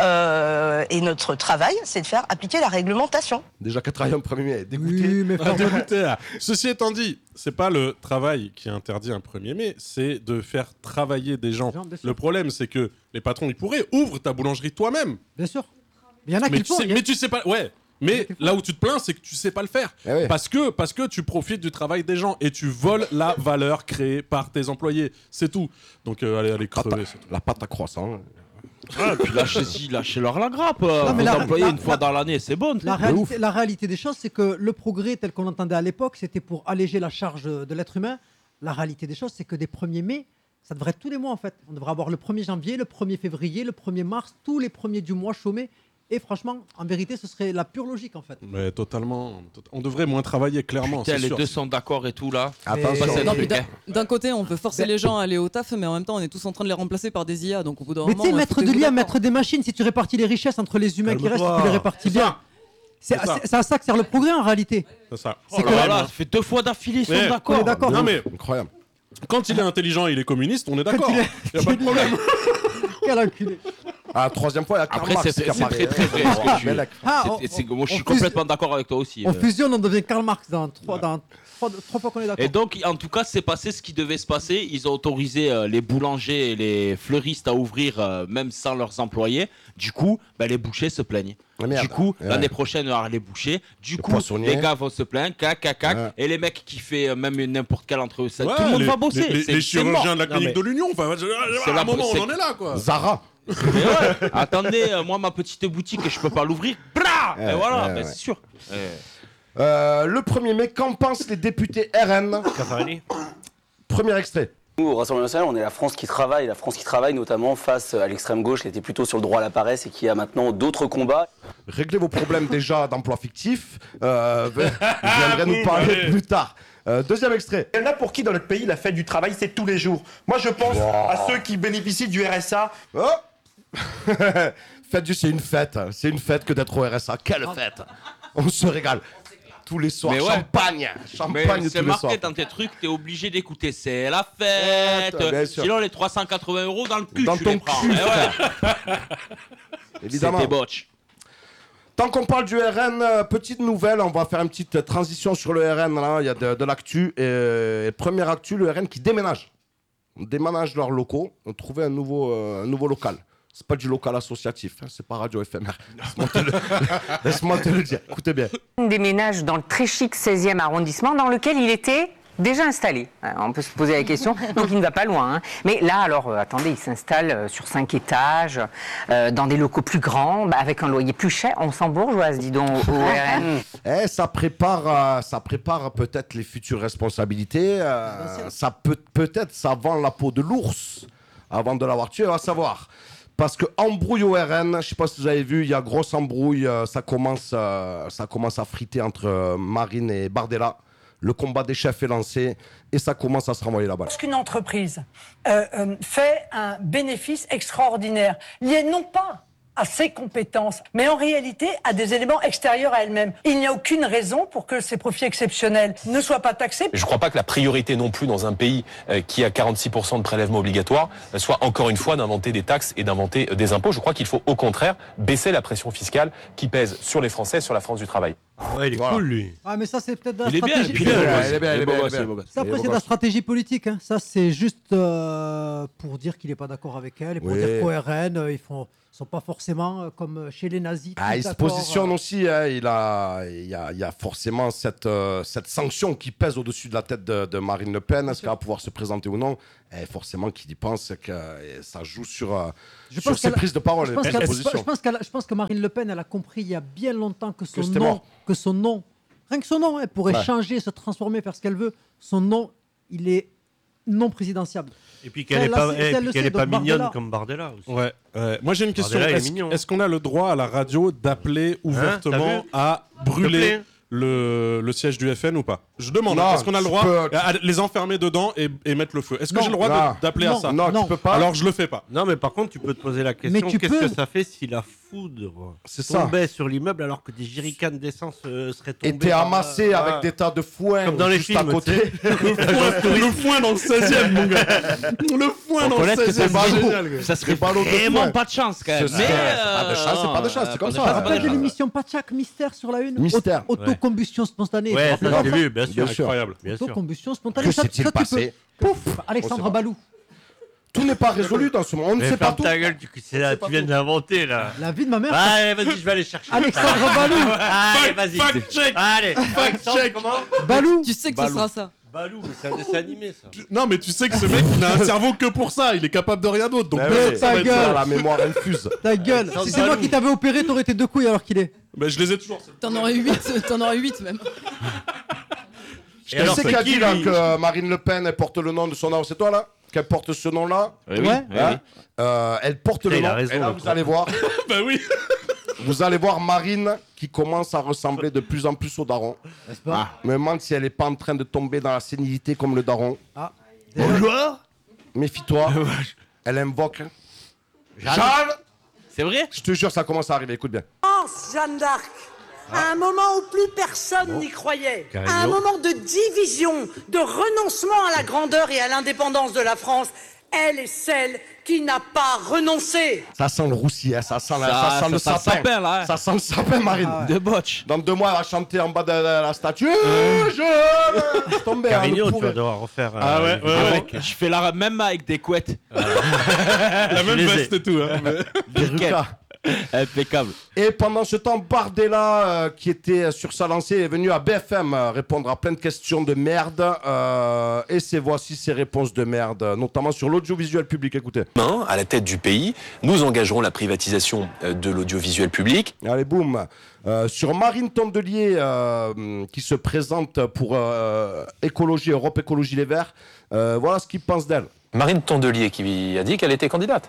Speaker 18: Euh, et notre travail, c'est de faire appliquer la réglementation.
Speaker 1: Déjà qu'à travailler en premier mai, dégoûté.
Speaker 12: Oui, mais
Speaker 3: Ah, dégoûté, là. Ceci étant dit, c'est pas le travail qui interdit un premier mai, c'est de faire travailler des gens.
Speaker 12: Gens, bien sûr.
Speaker 3: Le problème, c'est que les patrons, ils pourraient ouvre ta boulangerie toi-même.
Speaker 12: Bien sûr. Il y en a
Speaker 3: Mais
Speaker 12: qui
Speaker 3: tu,
Speaker 12: font.
Speaker 3: sais,
Speaker 12: il y a-
Speaker 3: mais tu sais pas. Ouais. Mais là où tu te plains, c'est que tu sais pas le faire.
Speaker 1: Eh oui.
Speaker 3: Parce que, parce que tu profites du travail des gens et tu voles la valeur créée par tes employés. C'est tout. Donc, euh, allez, allez crever. c'est tout.
Speaker 1: La pâte à croissant.
Speaker 2: Ah, puis lâchez-y, lâchez-leur la grappe. euh,
Speaker 12: Non, mais
Speaker 2: Vous
Speaker 12: la-
Speaker 2: employez
Speaker 12: la-
Speaker 2: une fois
Speaker 12: la-
Speaker 2: dans l'année, c'est bon.
Speaker 12: La réalité, la réalité des choses, c'est que le progrès tel qu'on l'entendait à l'époque, c'était pour alléger la charge de l'être humain. La réalité des choses, c'est que des premiers mai, ça devrait être tous les mois en fait. On devrait avoir le premier janvier, le premier février, le premier mars, tous les premiers du mois chômés. Et franchement, en vérité, ce serait la pure logique en fait.
Speaker 3: Mais totalement. tot- On devrait moins travailler, clairement.
Speaker 2: Putain,
Speaker 3: c'est
Speaker 2: les
Speaker 3: sûr.
Speaker 2: deux sont d'accord et tout là.
Speaker 1: Attention.
Speaker 2: Ça, c'est
Speaker 13: Non,
Speaker 2: le
Speaker 13: puis
Speaker 2: truc,
Speaker 13: d'un-
Speaker 2: hein.
Speaker 13: d'un côté, on veut forcer les gens à aller au taf, mais en même temps, on est tous en train de les remplacer par des I A. Donc au bout d'un
Speaker 12: Mais
Speaker 13: moment.
Speaker 12: tu sais,
Speaker 13: ouais,
Speaker 12: mettre de
Speaker 13: foutez-vous
Speaker 12: l'I A,
Speaker 13: d'accord.
Speaker 12: mettre des machines, si tu répartis les richesses entre les humains qui restent,
Speaker 3: Calme-toi.
Speaker 12: tu les répartis
Speaker 3: C'est
Speaker 12: bien.
Speaker 3: ça.
Speaker 12: C'est
Speaker 3: C'est ça.
Speaker 12: c'est- c'est à ça que sert le progrès en réalité.
Speaker 3: C'est ça.
Speaker 2: Oh là là, ça fait deux fois d'affilée, ils sont
Speaker 3: Mais-
Speaker 2: d'accord.
Speaker 12: On est d'accord.
Speaker 3: Non, mais
Speaker 1: Incroyable.
Speaker 3: quand il est intelligent et il est communiste, on est d'accord.
Speaker 12: il
Speaker 3: Il a pas de problème.
Speaker 12: Quel enculé.
Speaker 1: Ah, troisième fois, il y a Karl
Speaker 2: Après,
Speaker 1: Marx
Speaker 2: c'est
Speaker 1: qui
Speaker 2: c'est
Speaker 1: apparaît.
Speaker 2: très très vrai. ce que tu-
Speaker 1: Bellec.
Speaker 12: Ah,
Speaker 2: c'est-
Speaker 12: on-
Speaker 2: c'est- Moi, je
Speaker 12: on
Speaker 2: suis
Speaker 12: fus-
Speaker 2: complètement d'accord avec toi aussi.
Speaker 12: On
Speaker 2: euh.
Speaker 12: fusionne, on devient Karl Marx dans trois, dans trois, trois fois qu'on est d'accord.
Speaker 2: Et donc, en tout cas, c'est passé ce qui devait se passer. Ils ont autorisé euh, les boulangers et les fleuristes à ouvrir euh, même sans leurs employés. Du coup, bah, les bouchers se plaignent.
Speaker 1: Ah, merde.
Speaker 2: Du coup,
Speaker 1: Ouais.
Speaker 2: l'année prochaine, il y aura les bouchers. Du
Speaker 1: Le
Speaker 2: coup,
Speaker 1: poissonnier.
Speaker 2: les gars vont se plaindre, cac, cac, cac.
Speaker 1: Ouais.
Speaker 2: Et les mecs qui fait euh, même n'importe quel entre eux, ça,
Speaker 3: Ouais,
Speaker 2: tout le monde
Speaker 3: les-
Speaker 2: va bosser.
Speaker 3: Les, les-
Speaker 2: C'est-
Speaker 3: les
Speaker 2: c'est mort.
Speaker 3: chirurgiens de la
Speaker 2: Non,
Speaker 3: clinique
Speaker 2: mais-
Speaker 3: de l'Union, enfin, je-
Speaker 2: C'est
Speaker 3: à
Speaker 2: la-
Speaker 3: un moment,
Speaker 2: c'est-
Speaker 3: on en est là, quoi.
Speaker 1: Zara.
Speaker 2: Mais ouais, attendez, euh, moi, ma petite boutique, je peux pas l'ouvrir. Blah
Speaker 1: Ouais,
Speaker 2: Et voilà,
Speaker 1: ouais,
Speaker 2: bah,
Speaker 1: ouais.
Speaker 2: c'est sûr. Euh,
Speaker 1: Euh, le premier mai, qu'en pensent les députés R N? Premier extrait.
Speaker 19: Nous, au Rassemblement national, on est la France qui travaille, la France qui travaille notamment face à l'extrême gauche qui était plutôt sur le droit à la paresse et qui a maintenant d'autres combats.
Speaker 1: Réglez vos problèmes déjà d'emploi fictif. Euh, vous viendrez nous parler plus tard. Euh, deuxième extrait.
Speaker 20: Il y en a pour qui dans notre pays la fête du travail c'est tous les jours. Moi je pense à ceux qui bénéficient du R S A.
Speaker 1: Oh Fête du, c'est une fête. C'est une fête que d'être au R S A. Quelle fête! On se régale. Tous les soirs.
Speaker 2: Mais ouais.
Speaker 1: Champagne.
Speaker 2: Mais
Speaker 1: Champagne
Speaker 2: c'est
Speaker 1: tous les soirs.
Speaker 2: marqué dans tes trucs, t'es obligé d'écouter. C'est la fête.
Speaker 1: Ouais, bien sûr.
Speaker 2: Sinon, les trois cent quatre-vingts euros dans le cul,
Speaker 1: Dans
Speaker 2: tu
Speaker 1: ton
Speaker 2: les prends.
Speaker 1: cul,
Speaker 2: Eh
Speaker 1: frère.
Speaker 2: ouais.
Speaker 1: Évidemment.
Speaker 2: C'est des botches.
Speaker 1: Tant qu'on parle du R N, euh, petite nouvelle, on va faire une petite euh, transition sur le R N. Là. Il y a de, de l'actu. Et, euh, première actu, le R N qui déménage. On déménage leurs locaux. On trouvait un nouveau, euh, un nouveau local. C'est pas du local associatif, hein, c'est pas radio F M R. Laisse-moi te, le... Laisse-moi te le dire. Écoutez bien.
Speaker 21: On déménage dans le très chic seizième arrondissement dans lequel il était déjà installé. Alors, on peut se poser la question, donc il ne va pas loin. Hein. Mais là, alors, euh, attendez, il s'installe euh, sur cinq étages, euh, dans des locaux plus grands, bah, avec un loyer plus cher. On s'embourgeoise, dis donc, au R N.
Speaker 1: Eh, ça prépare, euh, ça prépare peut-être les futures responsabilités. euh, ça peut, peut-être ça vend la peau de l'ours avant de l'avoir tué, on va savoir. Parce que embrouille au R N, je ne sais pas si vous avez vu, il y a grosse embrouille, euh, ça, commence, euh, ça commence à friter entre euh, Marine et Bardella. Le combat des chefs est lancé et ça commence à se renvoyer la balle.
Speaker 22: Lorsqu'une entreprise euh, euh, fait un bénéfice extraordinaire, lié non pas
Speaker 8: à ses compétences, mais en réalité à des éléments extérieurs à elle-même. Il n'y a aucune raison pour que ces profits exceptionnels ne soient pas taxés.
Speaker 22: Je ne crois pas que la priorité non plus dans un pays euh, qui a quarante-six pour cent de prélèvements obligatoires euh, soit encore une fois d'inventer des taxes et d'inventer euh, des impôts. Je crois qu'il faut au contraire baisser la pression fiscale qui pèse sur les Français, sur la France du travail.
Speaker 4: Ouais, il est
Speaker 1: Voilà.
Speaker 4: cool lui.
Speaker 12: Ah, mais ça, c'est peut-être de la
Speaker 2: Il est bien,
Speaker 12: stratégie.
Speaker 2: il est bien,
Speaker 1: il est bien,
Speaker 2: il est bien,
Speaker 1: il est
Speaker 2: beau
Speaker 1: bien,
Speaker 2: gosse,
Speaker 1: il est
Speaker 2: il est beau
Speaker 1: bien.
Speaker 2: gosse.
Speaker 12: Ça, après, c'est de la stratégie politique. Hein. Ça, c'est juste euh, pour dire qu'il n'est pas d'accord avec elle et pour
Speaker 1: Oui.
Speaker 12: dire qu'au R N, euh, ils font, sont pas forcément euh, comme chez les nazis.
Speaker 1: Ah,
Speaker 12: tous
Speaker 1: il se
Speaker 12: d'accord,
Speaker 1: positionne
Speaker 12: euh,
Speaker 1: aussi, hein, il, a, il, y a, il y a forcément cette, euh, cette sanction qui pèse au-dessus de la tête de, de Marine Le Pen. Est-ce qu'elle va pouvoir se présenter ou non? Et forcément, qu'il y pense que euh, ça joue sur, euh,
Speaker 12: Je
Speaker 1: sur
Speaker 12: pense
Speaker 1: ses
Speaker 12: qu'elle-
Speaker 1: prises de parole
Speaker 12: Je
Speaker 1: et
Speaker 12: pense,
Speaker 1: ses
Speaker 12: qu'elle-
Speaker 1: positions.
Speaker 12: je pense qu'elle- je pense que Marine Le Pen, elle a compris il y a bien longtemps que son
Speaker 1: c'était
Speaker 12: nom,
Speaker 1: mort.
Speaker 12: que son nom, rien que son nom, elle pourrait
Speaker 1: Ouais.
Speaker 12: changer, se transformer, faire ce qu'elle veut. Son nom, il est non présidentiable.
Speaker 4: Et puis qu'elle
Speaker 12: Ça,
Speaker 4: est
Speaker 12: là,
Speaker 4: pas,
Speaker 12: c'est-
Speaker 4: et
Speaker 12: ça,
Speaker 4: puis
Speaker 12: le
Speaker 4: qu'elle
Speaker 12: sait,
Speaker 4: est pas
Speaker 12: donc
Speaker 4: mignonne
Speaker 12: Bardella.
Speaker 4: comme Bardella aussi.
Speaker 3: Ouais, ouais. Moi j'ai une question.
Speaker 4: Bardella, il est
Speaker 3: Est-ce
Speaker 4: mignon.
Speaker 3: est-ce qu'on a le droit à la radio d'appeler ouvertement
Speaker 4: t'as vu
Speaker 3: à
Speaker 4: S'il te
Speaker 3: brûler
Speaker 4: plaît.
Speaker 3: le, le siège du F N ou pas? Je demande.
Speaker 1: Non,
Speaker 3: Est-ce qu'on a le
Speaker 1: tu
Speaker 3: droit
Speaker 1: peux-
Speaker 3: à les enfermer dedans et, et mettre le feu? Est-ce que
Speaker 12: Non,
Speaker 3: j'ai le droit de-
Speaker 1: non,
Speaker 3: d'appeler à
Speaker 12: non,
Speaker 3: ça?
Speaker 1: Non,
Speaker 12: Non.
Speaker 1: tu peux pas.
Speaker 3: Alors je le fais pas.
Speaker 4: Non, mais par contre, tu peux te poser la question,
Speaker 12: Mais tu
Speaker 4: qu'est-ce
Speaker 12: peux.
Speaker 4: que ça fait si la foudre
Speaker 1: C'est ça.
Speaker 4: tombait sur l'immeuble alors que des jerrycans d'essence euh, seraient tombés
Speaker 1: Était
Speaker 4: par-
Speaker 1: amassé
Speaker 4: Ah.
Speaker 1: avec des tas de foin
Speaker 4: Comme dans les
Speaker 1: juste
Speaker 4: films,
Speaker 1: à côté.
Speaker 4: tu sais.
Speaker 3: Le foin dans le seizième, mon gars. Le foin
Speaker 4: Faut
Speaker 3: dans le
Speaker 4: reconnaître que
Speaker 3: seizième,
Speaker 4: c'est
Speaker 3: c'est
Speaker 1: ballot.
Speaker 3: génial. quoi.
Speaker 2: Ça serait
Speaker 1: Des ballots de
Speaker 2: vraiment
Speaker 1: foin.
Speaker 2: pas de chance quand même.
Speaker 1: Ce
Speaker 2: Mais,
Speaker 1: serait-
Speaker 2: euh,
Speaker 1: c'est pas de chance, c'est pas de chance, c'est comme
Speaker 2: pas
Speaker 1: ça.
Speaker 2: de
Speaker 1: Ah,
Speaker 2: chance,
Speaker 12: Pas
Speaker 2: pas
Speaker 12: de
Speaker 2: de chance.
Speaker 12: l'émission Patchak Mystère sur la une.
Speaker 1: Mystère.
Speaker 12: Auto- Autocombustion spontanée.
Speaker 4: Ouais,
Speaker 12: Tu te
Speaker 4: ça
Speaker 12: rappelles
Speaker 4: j'ai
Speaker 12: ça
Speaker 4: vu, bien sûr.
Speaker 1: Bien sûr.
Speaker 3: Incroyable.
Speaker 4: Bien sûr.
Speaker 12: Autocombustion spontanée.
Speaker 1: Que
Speaker 12: ça-
Speaker 1: s'est-il
Speaker 12: ça, tu
Speaker 1: passé
Speaker 12: peux. Pouf,
Speaker 1: On sait
Speaker 12: Alexandre
Speaker 1: pas.
Speaker 12: Balou.
Speaker 1: Tout n'est pas résolu dans ce monde. On ne
Speaker 4: Mais
Speaker 1: sait pas
Speaker 4: ferme
Speaker 1: tout.
Speaker 4: ta gueule, tu, c'est là, tu viens d'inventer là.
Speaker 12: La vie de ma mère.
Speaker 4: Allez, vas-y, je vais aller chercher.
Speaker 12: Alexandre Balou.
Speaker 4: Allez, vas-y.
Speaker 3: Fact check.
Speaker 4: Allez,
Speaker 3: Fact check.
Speaker 4: comment
Speaker 12: Balou.
Speaker 13: Tu sais que
Speaker 1: Balou.
Speaker 13: ce sera ça.
Speaker 4: Balou, mais c'est un dessin animé ça.
Speaker 3: Non, mais tu sais que ce mec, il a un cerveau que pour ça. Il est capable de rien d'autre. Donc,
Speaker 1: Mais
Speaker 3: peut-être
Speaker 1: oui,
Speaker 3: ça va
Speaker 12: ta
Speaker 3: être
Speaker 12: gueule.
Speaker 3: ça.
Speaker 1: La mémoire infuse.
Speaker 12: Ta gueule. Si c'est moi qui t'avais opéré, t'aurais été deux couilles alors qu'il est.
Speaker 3: Ben, je les ai toujours.
Speaker 13: T'en aurais huit, t'en aurais huit même.
Speaker 1: Et alors, c'est qui a dit là que Marine Le Pen elle porte le nom de son art? C'est toi là? Qu'elle porte ce nom-là?
Speaker 2: Oui, oui,
Speaker 12: Ouais.
Speaker 2: oui,
Speaker 1: Hein
Speaker 2: oui.
Speaker 1: Euh, Elle porte
Speaker 4: Putain,
Speaker 1: le
Speaker 4: il a
Speaker 1: nom.
Speaker 4: raison,
Speaker 1: Et là,
Speaker 4: le
Speaker 1: vous
Speaker 4: con.
Speaker 1: allez voir.
Speaker 3: Bah oui.
Speaker 1: Vous allez voir Marine qui commence à ressembler de plus en plus au daron.
Speaker 12: N'est-ce pas?
Speaker 1: Je me demande si elle n'est pas en train de tomber dans la sénilité comme le daron.
Speaker 12: Ah.
Speaker 1: Bonjour. Méfie-toi. Elle invoque. Jeanne.
Speaker 2: C'est vrai?
Speaker 1: Je te jure, ça commence à arriver. Écoute bien.
Speaker 8: France, Jeanne d'Arc, à un moment où plus personne n'y croyait,
Speaker 4: Carignan.
Speaker 8: à un moment de division, de renoncement à la grandeur et à l'indépendance de la France, elle est celle qui n'a pas renoncé.
Speaker 1: Ça sent le roussi, hein, ça sent, la-
Speaker 2: Ça-
Speaker 1: ça sent
Speaker 2: ça
Speaker 1: le
Speaker 2: sent le
Speaker 1: sapin.
Speaker 2: sapin, là, hein.
Speaker 1: Ça sent le sapin, Marine.
Speaker 12: Ah ouais.
Speaker 2: De botch.
Speaker 1: Dans deux mois, elle va chanter en bas de la, la statue. Euh, je tomber.
Speaker 4: Carignan, tu vas devoir refaire. euh,
Speaker 3: Ah ouais,
Speaker 4: une
Speaker 3: ouais,
Speaker 4: vidéo.
Speaker 3: ouais.
Speaker 2: Je fais la même avec des couettes.
Speaker 3: La même
Speaker 4: les ai.
Speaker 3: veste et tout. Hein. mais-
Speaker 1: Perruca.
Speaker 2: Impeccable.
Speaker 1: Et pendant ce temps, Bardella, euh, qui était sur sa lancée, est venu à B F M euh, répondre à plein de questions de merde. euh, et c'est voici ses réponses de merde, notamment sur l'audiovisuel public. Écoutez.
Speaker 22: Demain, à la tête du pays, nous engagerons la privatisation euh, de l'audiovisuel public.
Speaker 1: Allez, boum. Euh, sur Marine Tondelier, euh, qui se présente pour euh, Écologie, Europe Écologie Les Verts. Euh, voilà ce qu'il pense d'elle.
Speaker 22: Marine Tondelier qui a dit qu'elle était candidate.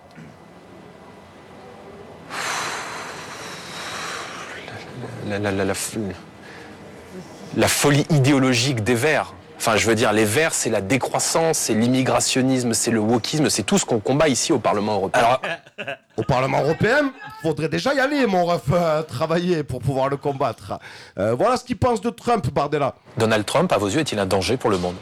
Speaker 22: La, la- la- la f- la folie idéologique des Verts. Enfin, je veux dire, les Verts, c'est la décroissance, c'est l'immigrationnisme, c'est le wokisme, c'est tout ce qu'on combat ici au Parlement européen. Alors,
Speaker 1: Au Parlement européen, faudrait déjà y aller, mon ref, euh, travailler pour pouvoir le combattre. Euh, voilà ce qu'il pense de Trump, Bardella.
Speaker 22: Donald Trump, à vos yeux, est-il un danger pour le monde?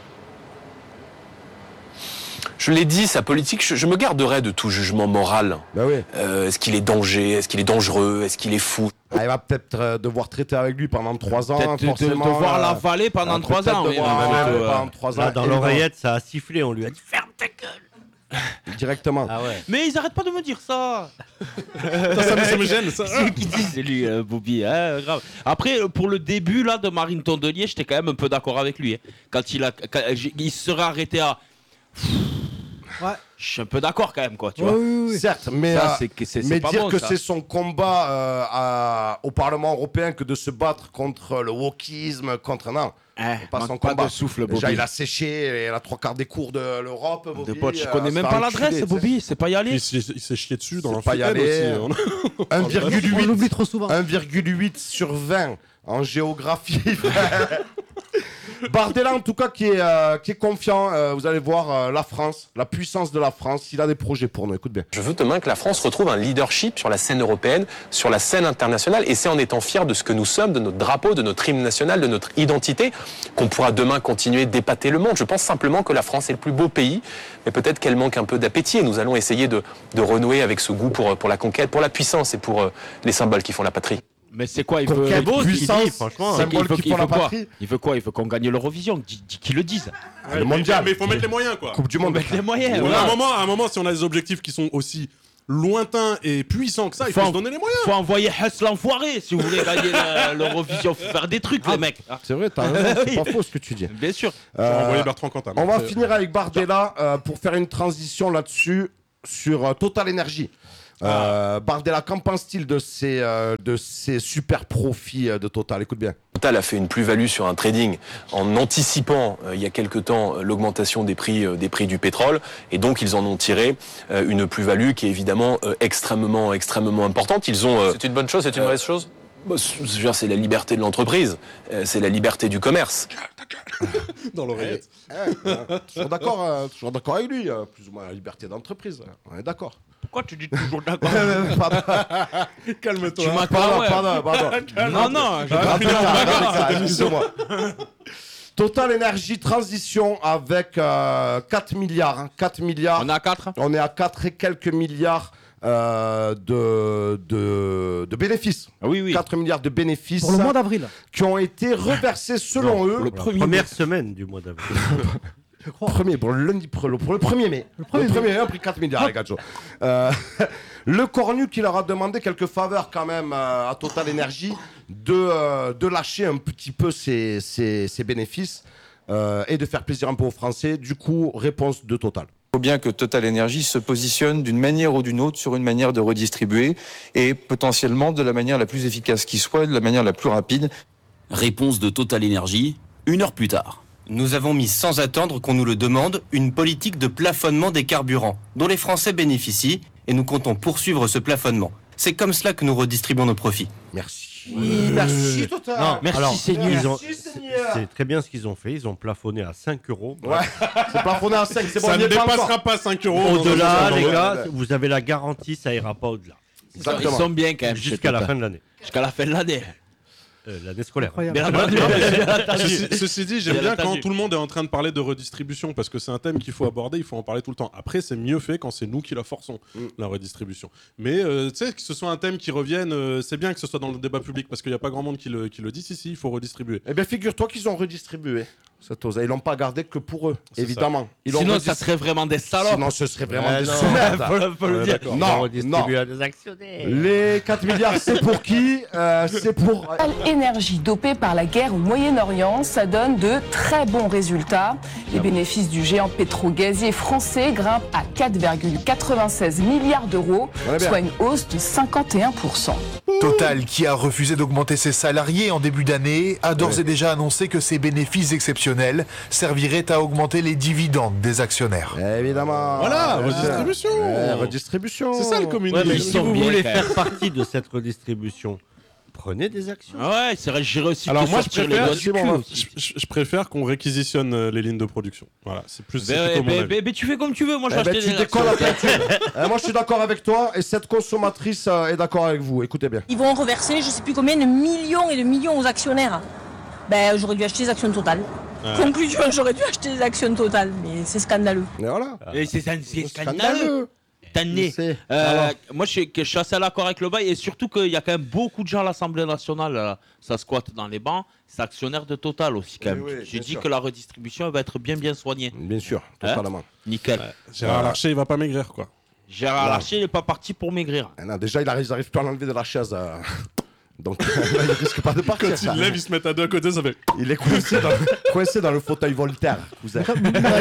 Speaker 22: Je l'ai dit, sa politique, je, je me garderai de tout jugement moral.
Speaker 1: Ben oui.
Speaker 22: Euh, est-ce qu'il est danger? Est-ce qu'il est dangereux? Est-ce qu'il est fou?
Speaker 1: Ah, il va peut-être euh, devoir traiter avec lui pendant trois ans,
Speaker 2: Peut-être de- de-
Speaker 1: forcément.
Speaker 2: devoir
Speaker 1: euh,
Speaker 2: l'avaler pendant
Speaker 1: euh,
Speaker 2: trois
Speaker 1: peut-être
Speaker 2: ans, oui,
Speaker 1: devoir
Speaker 2: mais
Speaker 1: l'avaler
Speaker 2: plutôt, euh,
Speaker 1: pendant trois
Speaker 4: Là,
Speaker 1: ans.
Speaker 4: dans
Speaker 1: Et
Speaker 4: l'oreillette, ça a sifflé, on lui a dit ferme ta gueule.
Speaker 1: directement.
Speaker 4: Ah ouais.
Speaker 2: Mais ils arrêtent pas de me dire ça.
Speaker 3: Ça, ça me- ça me gêne, ça.
Speaker 2: C'est qui dit, c'est lui, euh, Bobby. Hein, grave. Après, euh, pour le début là de Marine Tondelier, j'étais quand même un peu d'accord avec lui. hein. Quand il a, quand, j'ai- il se serait arrêté à.
Speaker 12: Ouais.
Speaker 2: Je suis un peu d'accord quand même, quoi. Tu
Speaker 12: Ouais,
Speaker 2: vois.
Speaker 12: oui, oui.
Speaker 1: Certes, mais,
Speaker 2: Ça,
Speaker 1: euh,
Speaker 2: c'est que- c'est- c'est
Speaker 1: mais
Speaker 2: pas
Speaker 1: dire
Speaker 2: bon,
Speaker 1: que
Speaker 2: ça.
Speaker 1: c'est son combat euh, à- au Parlement européen que de se battre contre le wokisme, contre... Non,
Speaker 2: Eh,
Speaker 1: c'est pas
Speaker 2: manque
Speaker 1: son
Speaker 2: pas
Speaker 1: combat.
Speaker 2: de souffle,
Speaker 1: Déjà,
Speaker 2: Bobby.
Speaker 1: il a séché et la trois quarts des cours de l'Europe, Bobby.
Speaker 2: De pote, je
Speaker 1: euh,
Speaker 2: connais
Speaker 1: se
Speaker 2: même
Speaker 1: fait
Speaker 2: pas
Speaker 1: enculer,
Speaker 2: l'adresse,
Speaker 1: tu sais.
Speaker 2: Bobby. C'est pas y aller.
Speaker 3: Il s'est il s'est chié dessus dans
Speaker 1: C'est pas y
Speaker 3: l'amphithéâtre
Speaker 1: aller.
Speaker 3: aussi. hein.
Speaker 1: un virgule huit
Speaker 12: On l'oublie trop souvent.
Speaker 1: un virgule huit sur vingt en géographie. frère. Bardella, en tout cas, qui est, euh, qui est confiant. Euh, vous allez voir euh, la France, la puissance de la France. Il a des projets pour nous. Écoute bien.
Speaker 22: Je veux demain que la France retrouve un leadership sur la scène européenne, sur la scène internationale, et c'est en étant fier de ce que nous sommes, de notre drapeau, de notre hymne national, de notre identité, qu'on pourra demain continuer d'épater le monde. Je pense simplement que la France est le plus beau pays, mais peut-être qu'elle manque un peu d'appétit, et nous allons essayer de, de renouer avec ce goût pour, pour la conquête, pour la puissance et pour euh, les symboles qui font la patrie.
Speaker 2: Mais c'est quoi, il veut
Speaker 1: Quelle
Speaker 2: beau,
Speaker 1: puissance,
Speaker 2: dit, franchement.
Speaker 1: symbole
Speaker 2: Il veut,
Speaker 1: qui
Speaker 2: il
Speaker 1: font
Speaker 2: veut
Speaker 1: la
Speaker 2: quoi
Speaker 1: patrie.
Speaker 2: Il veut quoi Il veut qu'on gagne l'Eurovision, qu'ils le disent.
Speaker 3: Ouais,
Speaker 1: le
Speaker 3: mais-
Speaker 1: mondial.
Speaker 3: Mais il faut mettre les moyens, quoi.
Speaker 1: Coupe du monde.
Speaker 2: Mettre les moyens.
Speaker 3: Ouais,
Speaker 2: voilà.
Speaker 3: à, un moment, à un moment, si on a des objectifs qui sont aussi lointains et puissants que ça, il faut,
Speaker 2: Faut
Speaker 3: se
Speaker 2: en-
Speaker 3: donner les moyens.
Speaker 2: Faut envoyer Huss l'enfoiré si vous voulez gagner la- l'Eurovision. Faut faire des trucs, les mecs.
Speaker 1: C'est vrai, t'as raison. C'est pas faux ce que tu dis.
Speaker 2: Bien sûr.
Speaker 3: Faut envoyer Bertrand Cantat.
Speaker 1: On va
Speaker 3: Après-
Speaker 1: finir avec Bardella euh, pour faire une transition là-dessus sur euh, Total Energy. Euh, Bardella, qu'en pense-t-il de ces, euh, de ces super profits euh, de Total? Écoute bien.
Speaker 22: Total a fait une plus-value sur un trading en anticipant euh, il y a quelque temps euh, l'augmentation des prix, euh, des prix du pétrole, et donc ils en ont tiré euh, une plus-value qui est évidemment euh, extrêmement, extrêmement importante. Ils ont. euh,
Speaker 4: C'est une bonne chose, c'est une
Speaker 22: euh,
Speaker 4: mauvaise chose
Speaker 22: bah, c'est- je veux dire, c'est la liberté de l'entreprise, euh, c'est la liberté du commerce.
Speaker 3: Dans l'oreillette.
Speaker 1: Eh, euh, toujours d'accord euh, toujours d'accord avec lui. euh, plus ou moins la liberté d'entreprise. On est d'accord.
Speaker 2: Pourquoi tu dis toujours d'accord
Speaker 1: Pardon.
Speaker 3: Calme-toi.
Speaker 2: Tu m'as
Speaker 1: Pardon,
Speaker 2: ouais.
Speaker 1: pardon, pardon.
Speaker 2: Non, non, je
Speaker 1: Ah,
Speaker 3: finir
Speaker 1: putain,
Speaker 3: en bagarre,
Speaker 1: arrête ça,
Speaker 3: cette émission.
Speaker 1: excuse-moi. Total Energy Transition avec euh, quatre milliards. hein, quatre milliards.
Speaker 2: On est à quatre.
Speaker 1: On est à quatre et quelques milliards euh, de, de, de bénéfices.
Speaker 2: Ah oui, oui.
Speaker 1: quatre milliards de bénéfices
Speaker 12: Pour le mois d'avril.
Speaker 1: qui ont été reversés selon eux.
Speaker 2: Le
Speaker 4: La
Speaker 2: premier
Speaker 4: première semaine du mois d'avril.
Speaker 12: Je crois.
Speaker 1: Premier, pour le lundi, pour le, pour le premier mai. Le
Speaker 12: premier
Speaker 1: premier,
Speaker 12: mai.
Speaker 1: mai, on a pris quatre milliards, les gars. Euh, le Cornu qui leur a demandé quelques faveurs quand même euh, à Total Energy de, euh, de lâcher un petit peu ses, ses, ses bénéfices euh, et de faire plaisir un peu aux Français. Du coup, réponse de Total.
Speaker 9: Il faut bien que Total Energy se positionne d'une manière ou d'une autre sur une manière de redistribuer et potentiellement de la manière la plus efficace qui soit, de la manière la plus rapide.
Speaker 10: Réponse de Total Energy, une heure plus tard. Nous avons mis sans attendre qu'on nous le demande une politique de plafonnement des carburants dont les Français bénéficient et nous comptons poursuivre ce plafonnement. C'est comme cela que nous redistribuons nos profits.
Speaker 1: Merci. Merci Total.
Speaker 4: Non,
Speaker 2: Merci,
Speaker 4: alors,
Speaker 2: Seigneur.
Speaker 4: ils ont-
Speaker 1: Merci,
Speaker 4: c'est-
Speaker 1: Seigneur.
Speaker 4: C'est très bien ce qu'ils ont fait. Ils ont plafonné à cinq euros.
Speaker 1: Ouais, c'est plafonné à cinq, c'est bon,
Speaker 3: Ça
Speaker 1: on y
Speaker 3: ne
Speaker 1: est pas
Speaker 3: dépassera
Speaker 1: encore.
Speaker 3: pas cinq euros.
Speaker 4: Au-delà,
Speaker 3: dans
Speaker 4: les
Speaker 3: le-
Speaker 4: gars, vous avez la garantie, ça ira pas au-delà.
Speaker 2: Ils sont, ils
Speaker 1: Exactement.
Speaker 2: sont bien quand même.
Speaker 4: Jusqu'à la fin de l'année.
Speaker 2: Jusqu'à la fin de l'année.
Speaker 4: Euh, l'année scolaire.
Speaker 12: Incroyable.
Speaker 2: Bien entendu. Bien entendu.
Speaker 3: Ceci, ceci dit, j'aime
Speaker 2: Bien
Speaker 3: bien
Speaker 2: entendu.
Speaker 3: quand tout le monde est en train de parler de redistribution parce que c'est un thème qu'il faut aborder, il faut en parler tout le temps. Après, c'est mieux fait quand c'est nous qui la forçons,
Speaker 1: Mm.
Speaker 3: la redistribution. Mais euh, tu sais, que ce soit un thème qui revienne, euh, c'est bien que ce soit dans le débat public parce qu'il n'y a pas grand monde qui le, qui le dit. Si, si, il faut redistribuer.
Speaker 1: Eh bien, figure-toi qu'ils ont redistribué cette ose. Ils l'ont pas gardé que pour eux,
Speaker 3: C'est
Speaker 1: évidemment. Ils l'ont
Speaker 2: Sinon,
Speaker 1: redis-
Speaker 2: ça serait vraiment des salopes.
Speaker 1: Sinon, ce serait vraiment
Speaker 4: Ouais,
Speaker 1: des
Speaker 4: non.
Speaker 1: sous-merdes.
Speaker 2: Faut le- faut le
Speaker 3: Ouais,
Speaker 2: dire.
Speaker 3: d'accord.
Speaker 4: On va
Speaker 1: Non,
Speaker 4: redistribuer à des actionnaires.
Speaker 1: Les quatre milliards, c'est pour qui Euh, C'est pour.
Speaker 23: Total Énergie dopée par la guerre au Moyen-Orient, ça donne de très bons résultats. Les bénéfices du géant pétro-gazier français grimpent à quatre virgule quatre-vingt-seize milliards d'euros,
Speaker 1: On est bien.
Speaker 23: soit une hausse de cinquante et un pour cent.
Speaker 24: Total, qui a refusé d'augmenter ses salariés en début d'année, a d'ores et déjà annoncé que ses bénéfices exceptionnels serviraient à augmenter les dividendes des actionnaires.
Speaker 1: Évidemment.
Speaker 3: Voilà,
Speaker 1: Ouais,
Speaker 3: redistribution.
Speaker 1: ouais, redistribution.
Speaker 3: C'est ça le communisme.
Speaker 4: Ouais, mais
Speaker 2: Ils
Speaker 4: si
Speaker 2: sont
Speaker 4: vous
Speaker 2: bien,
Speaker 4: voulez
Speaker 2: quand
Speaker 4: faire
Speaker 2: même.
Speaker 4: partie de cette redistribution, prenez des actions.
Speaker 2: Ouais, c'est vrai, j'irai aussi
Speaker 3: Alors
Speaker 2: te
Speaker 3: moi, je
Speaker 2: sortir les
Speaker 3: préfère,
Speaker 2: doigts du cul aussi.
Speaker 3: je, je- je préfère qu'on réquisitionne euh, les lignes de production. Voilà, c'est plus. c'est
Speaker 2: Ben,
Speaker 3: plutôt mon
Speaker 2: ben,
Speaker 3: avis.
Speaker 2: ben, ben, tu fais comme tu veux, moi je
Speaker 1: Eh
Speaker 2: vais
Speaker 1: ben,
Speaker 2: acheter
Speaker 1: tu
Speaker 2: des
Speaker 1: décolles la
Speaker 2: actions.
Speaker 1: peinture. Eh, moi, je suis d'accord avec toi et cette consommatrice euh, est d'accord avec vous. Écoutez bien.
Speaker 25: Ils vont reverser je sais plus combien de millions et de millions aux actionnaires. Ben j'aurais dû acheter des actions Total.
Speaker 2: Ouais.
Speaker 25: Conclusion, j'aurais dû acheter des actions Total, mais c'est scandaleux.
Speaker 1: Et voilà.
Speaker 2: Et c'est c'est scandaleux.
Speaker 1: Scandaleux.
Speaker 2: T'as né.
Speaker 1: C'est-
Speaker 2: Euh,
Speaker 1: Alors.
Speaker 2: moi, je, suis- que je suis assez d'accord avec le bail et surtout qu'il y a quand même beaucoup de gens à l'Assemblée nationale, là, ça squatte dans les bancs, c'est actionnaire de Total aussi quand
Speaker 1: Oui,
Speaker 2: même.
Speaker 1: oui,
Speaker 2: J'ai
Speaker 1: bien
Speaker 2: dit
Speaker 1: sûr.
Speaker 2: que la redistribution elle va être bien bien soignée.
Speaker 1: Bien sûr, totalement.
Speaker 2: Nickel.
Speaker 3: Gérard
Speaker 1: Voilà.
Speaker 3: Larcher, il va pas maigrir, quoi.
Speaker 2: Gérard
Speaker 1: Ouais.
Speaker 2: Larcher, il n'est pas parti pour maigrir.
Speaker 1: Ah non, déjà, il arrive, ils arrivent plus à l'enlever de la chaise. euh. Donc, il risque pas de partir.
Speaker 3: Quand
Speaker 1: ça.
Speaker 3: il lève, il se met à deux à côté, ça fait.
Speaker 1: Il est coincé dans, coincé dans le fauteuil Voltaire. Vous êtes...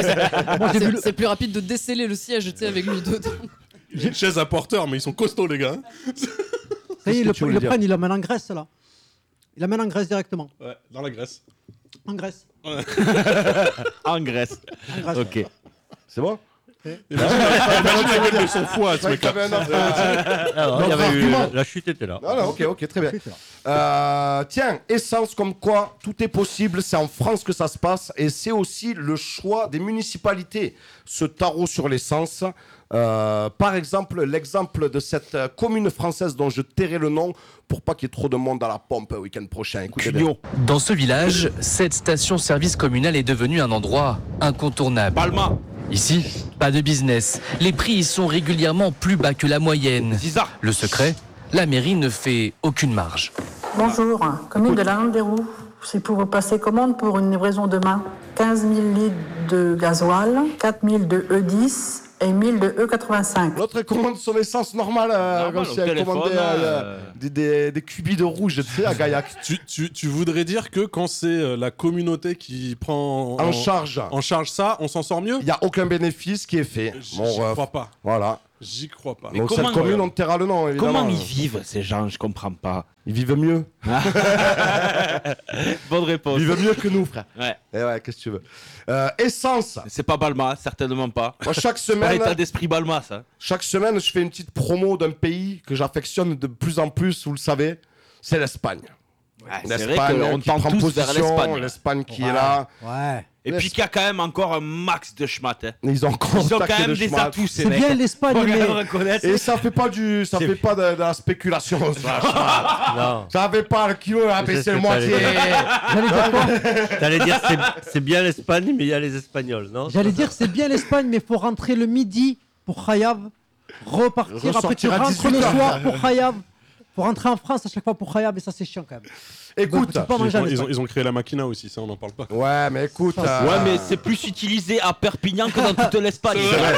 Speaker 13: C'est c'est plus rapide de déceler le siège, tu sais, avec lui dedans.
Speaker 3: J'ai une chaise à porteur, mais ils sont costauds, les gars.
Speaker 12: Ça y est, ils
Speaker 1: que
Speaker 12: le,
Speaker 1: tu
Speaker 12: ils
Speaker 1: voulais
Speaker 12: le
Speaker 1: dire
Speaker 12: prennent, ils l'emmènent en Grèce, là. Ils l'emmènent en Grèce directement.
Speaker 3: Ouais, dans la Grèce.
Speaker 12: En Grèce.
Speaker 2: En Grèce.
Speaker 12: En Grèce.
Speaker 2: Ok.
Speaker 1: C'est bon
Speaker 3: Imagine la gueule de son foie, ce mec-là.
Speaker 4: Alors, il y avait eu, la chute était là.
Speaker 1: Ah non, ok, ok, très bien. Euh, tiens, essence comme quoi tout est possible, c'est en France que ça se passe et c'est aussi le choix des municipalités, ce tarot sur l'essence. Euh, par exemple, l'exemple de cette euh, commune française dont je tairai le nom pour pas qu'il y ait trop de monde à la pompe le week-end prochain. Écoutez bien.
Speaker 5: Dans ce village, cette station-service communale est devenue un endroit incontournable.
Speaker 2: Palma.
Speaker 5: Ici, pas de business. Les prix y sont régulièrement plus bas que la moyenne. Le secret, la mairie ne fait aucune marge.
Speaker 6: Bonjour, commune de la Lande-des-Roues. C'est pour vous passer commande pour une livraison demain. quinze mille litres de gasoil, quatre mille de E dix et mille de E quatre-vingt-cinq.
Speaker 1: L'autre commande son essence normale, euh, comme si elle commandait euh, des, des, des cubis de rouge, tu sais, à Gaillac.
Speaker 3: Tu, tu, tu voudrais dire que quand c'est euh, la communauté qui prend
Speaker 1: en, en charge
Speaker 3: en charge ça, on s'en sort mieux?
Speaker 1: Il n'y a aucun bénéfice qui est fait.
Speaker 3: J'y
Speaker 1: Bon, euh,
Speaker 3: crois pas.
Speaker 1: Voilà.
Speaker 3: J'y crois pas.
Speaker 1: Mais donc cette commune, on taira le nom, évidemment.
Speaker 2: Comment ils vivent, ces gens? Je comprends pas.
Speaker 1: Ils vivent mieux.
Speaker 2: Bonne réponse.
Speaker 1: Ils vivent mieux que nous, frère.
Speaker 2: Ouais.
Speaker 1: Et ouais, qu'est-ce que tu veux. Euh, essence.
Speaker 2: C'est pas Balma, certainement pas.
Speaker 1: Moi, chaque
Speaker 2: C'est pas
Speaker 1: semaine,
Speaker 2: l'état d'esprit Balma, ça.
Speaker 1: chaque semaine, je fais une petite promo d'un pays que j'affectionne de plus en plus, vous le savez, c'est l'Espagne.
Speaker 2: Ouais, c'est vrai qu'on
Speaker 1: qui
Speaker 2: tend
Speaker 1: prend
Speaker 2: tous vers
Speaker 1: position,
Speaker 2: l'Espagne.
Speaker 1: l'Espagne qui
Speaker 2: Ouais.
Speaker 1: est là.
Speaker 12: Ouais.
Speaker 2: Et puis qu'il y a quand même encore un max de schmat. Hein.
Speaker 1: Ils ont,
Speaker 2: Ils ont quand
Speaker 1: contacté
Speaker 2: même
Speaker 1: de
Speaker 2: des
Speaker 1: schmat.
Speaker 2: atouts, ces
Speaker 12: C'est
Speaker 2: mecs.
Speaker 12: bien l'Espagne,
Speaker 2: Faut quand
Speaker 12: mais-
Speaker 2: même reconnaître.
Speaker 1: Et ça fait pas du, ça
Speaker 2: C'est-
Speaker 1: fait pas de, de la spéculation. Ça,
Speaker 4: Non.
Speaker 1: ça fait pas le kilo à
Speaker 4: Je sais
Speaker 1: baisser
Speaker 4: ce
Speaker 1: le
Speaker 4: que
Speaker 1: moitié.
Speaker 4: t'allais
Speaker 12: J'allais dire quoi
Speaker 4: T'allais dire c'est, c'est bien l'Espagne, mais il y a les Espagnols, non?
Speaker 12: J'allais dire c'est bien l'Espagne, mais faut rentrer le midi pour Khayav, repartir, après tu
Speaker 1: Ressortir à
Speaker 12: rentres le
Speaker 1: dix-huit heures.
Speaker 12: soir pour Khayav. Faut rentrer en France à chaque fois pour Khayav et ça c'est chiant quand même.
Speaker 1: Écoute,
Speaker 12: Tu peux pas
Speaker 3: Ils
Speaker 12: manger en
Speaker 3: ont, ils, ont,
Speaker 12: Espagne.
Speaker 3: ils ont créé la Machina aussi, ça on n'en parle pas.
Speaker 1: Ouais, mais écoute.
Speaker 12: Ça,
Speaker 1: euh,
Speaker 2: Ouais, mais c'est plus utilisé à Perpignan que dans toute l'Espagne.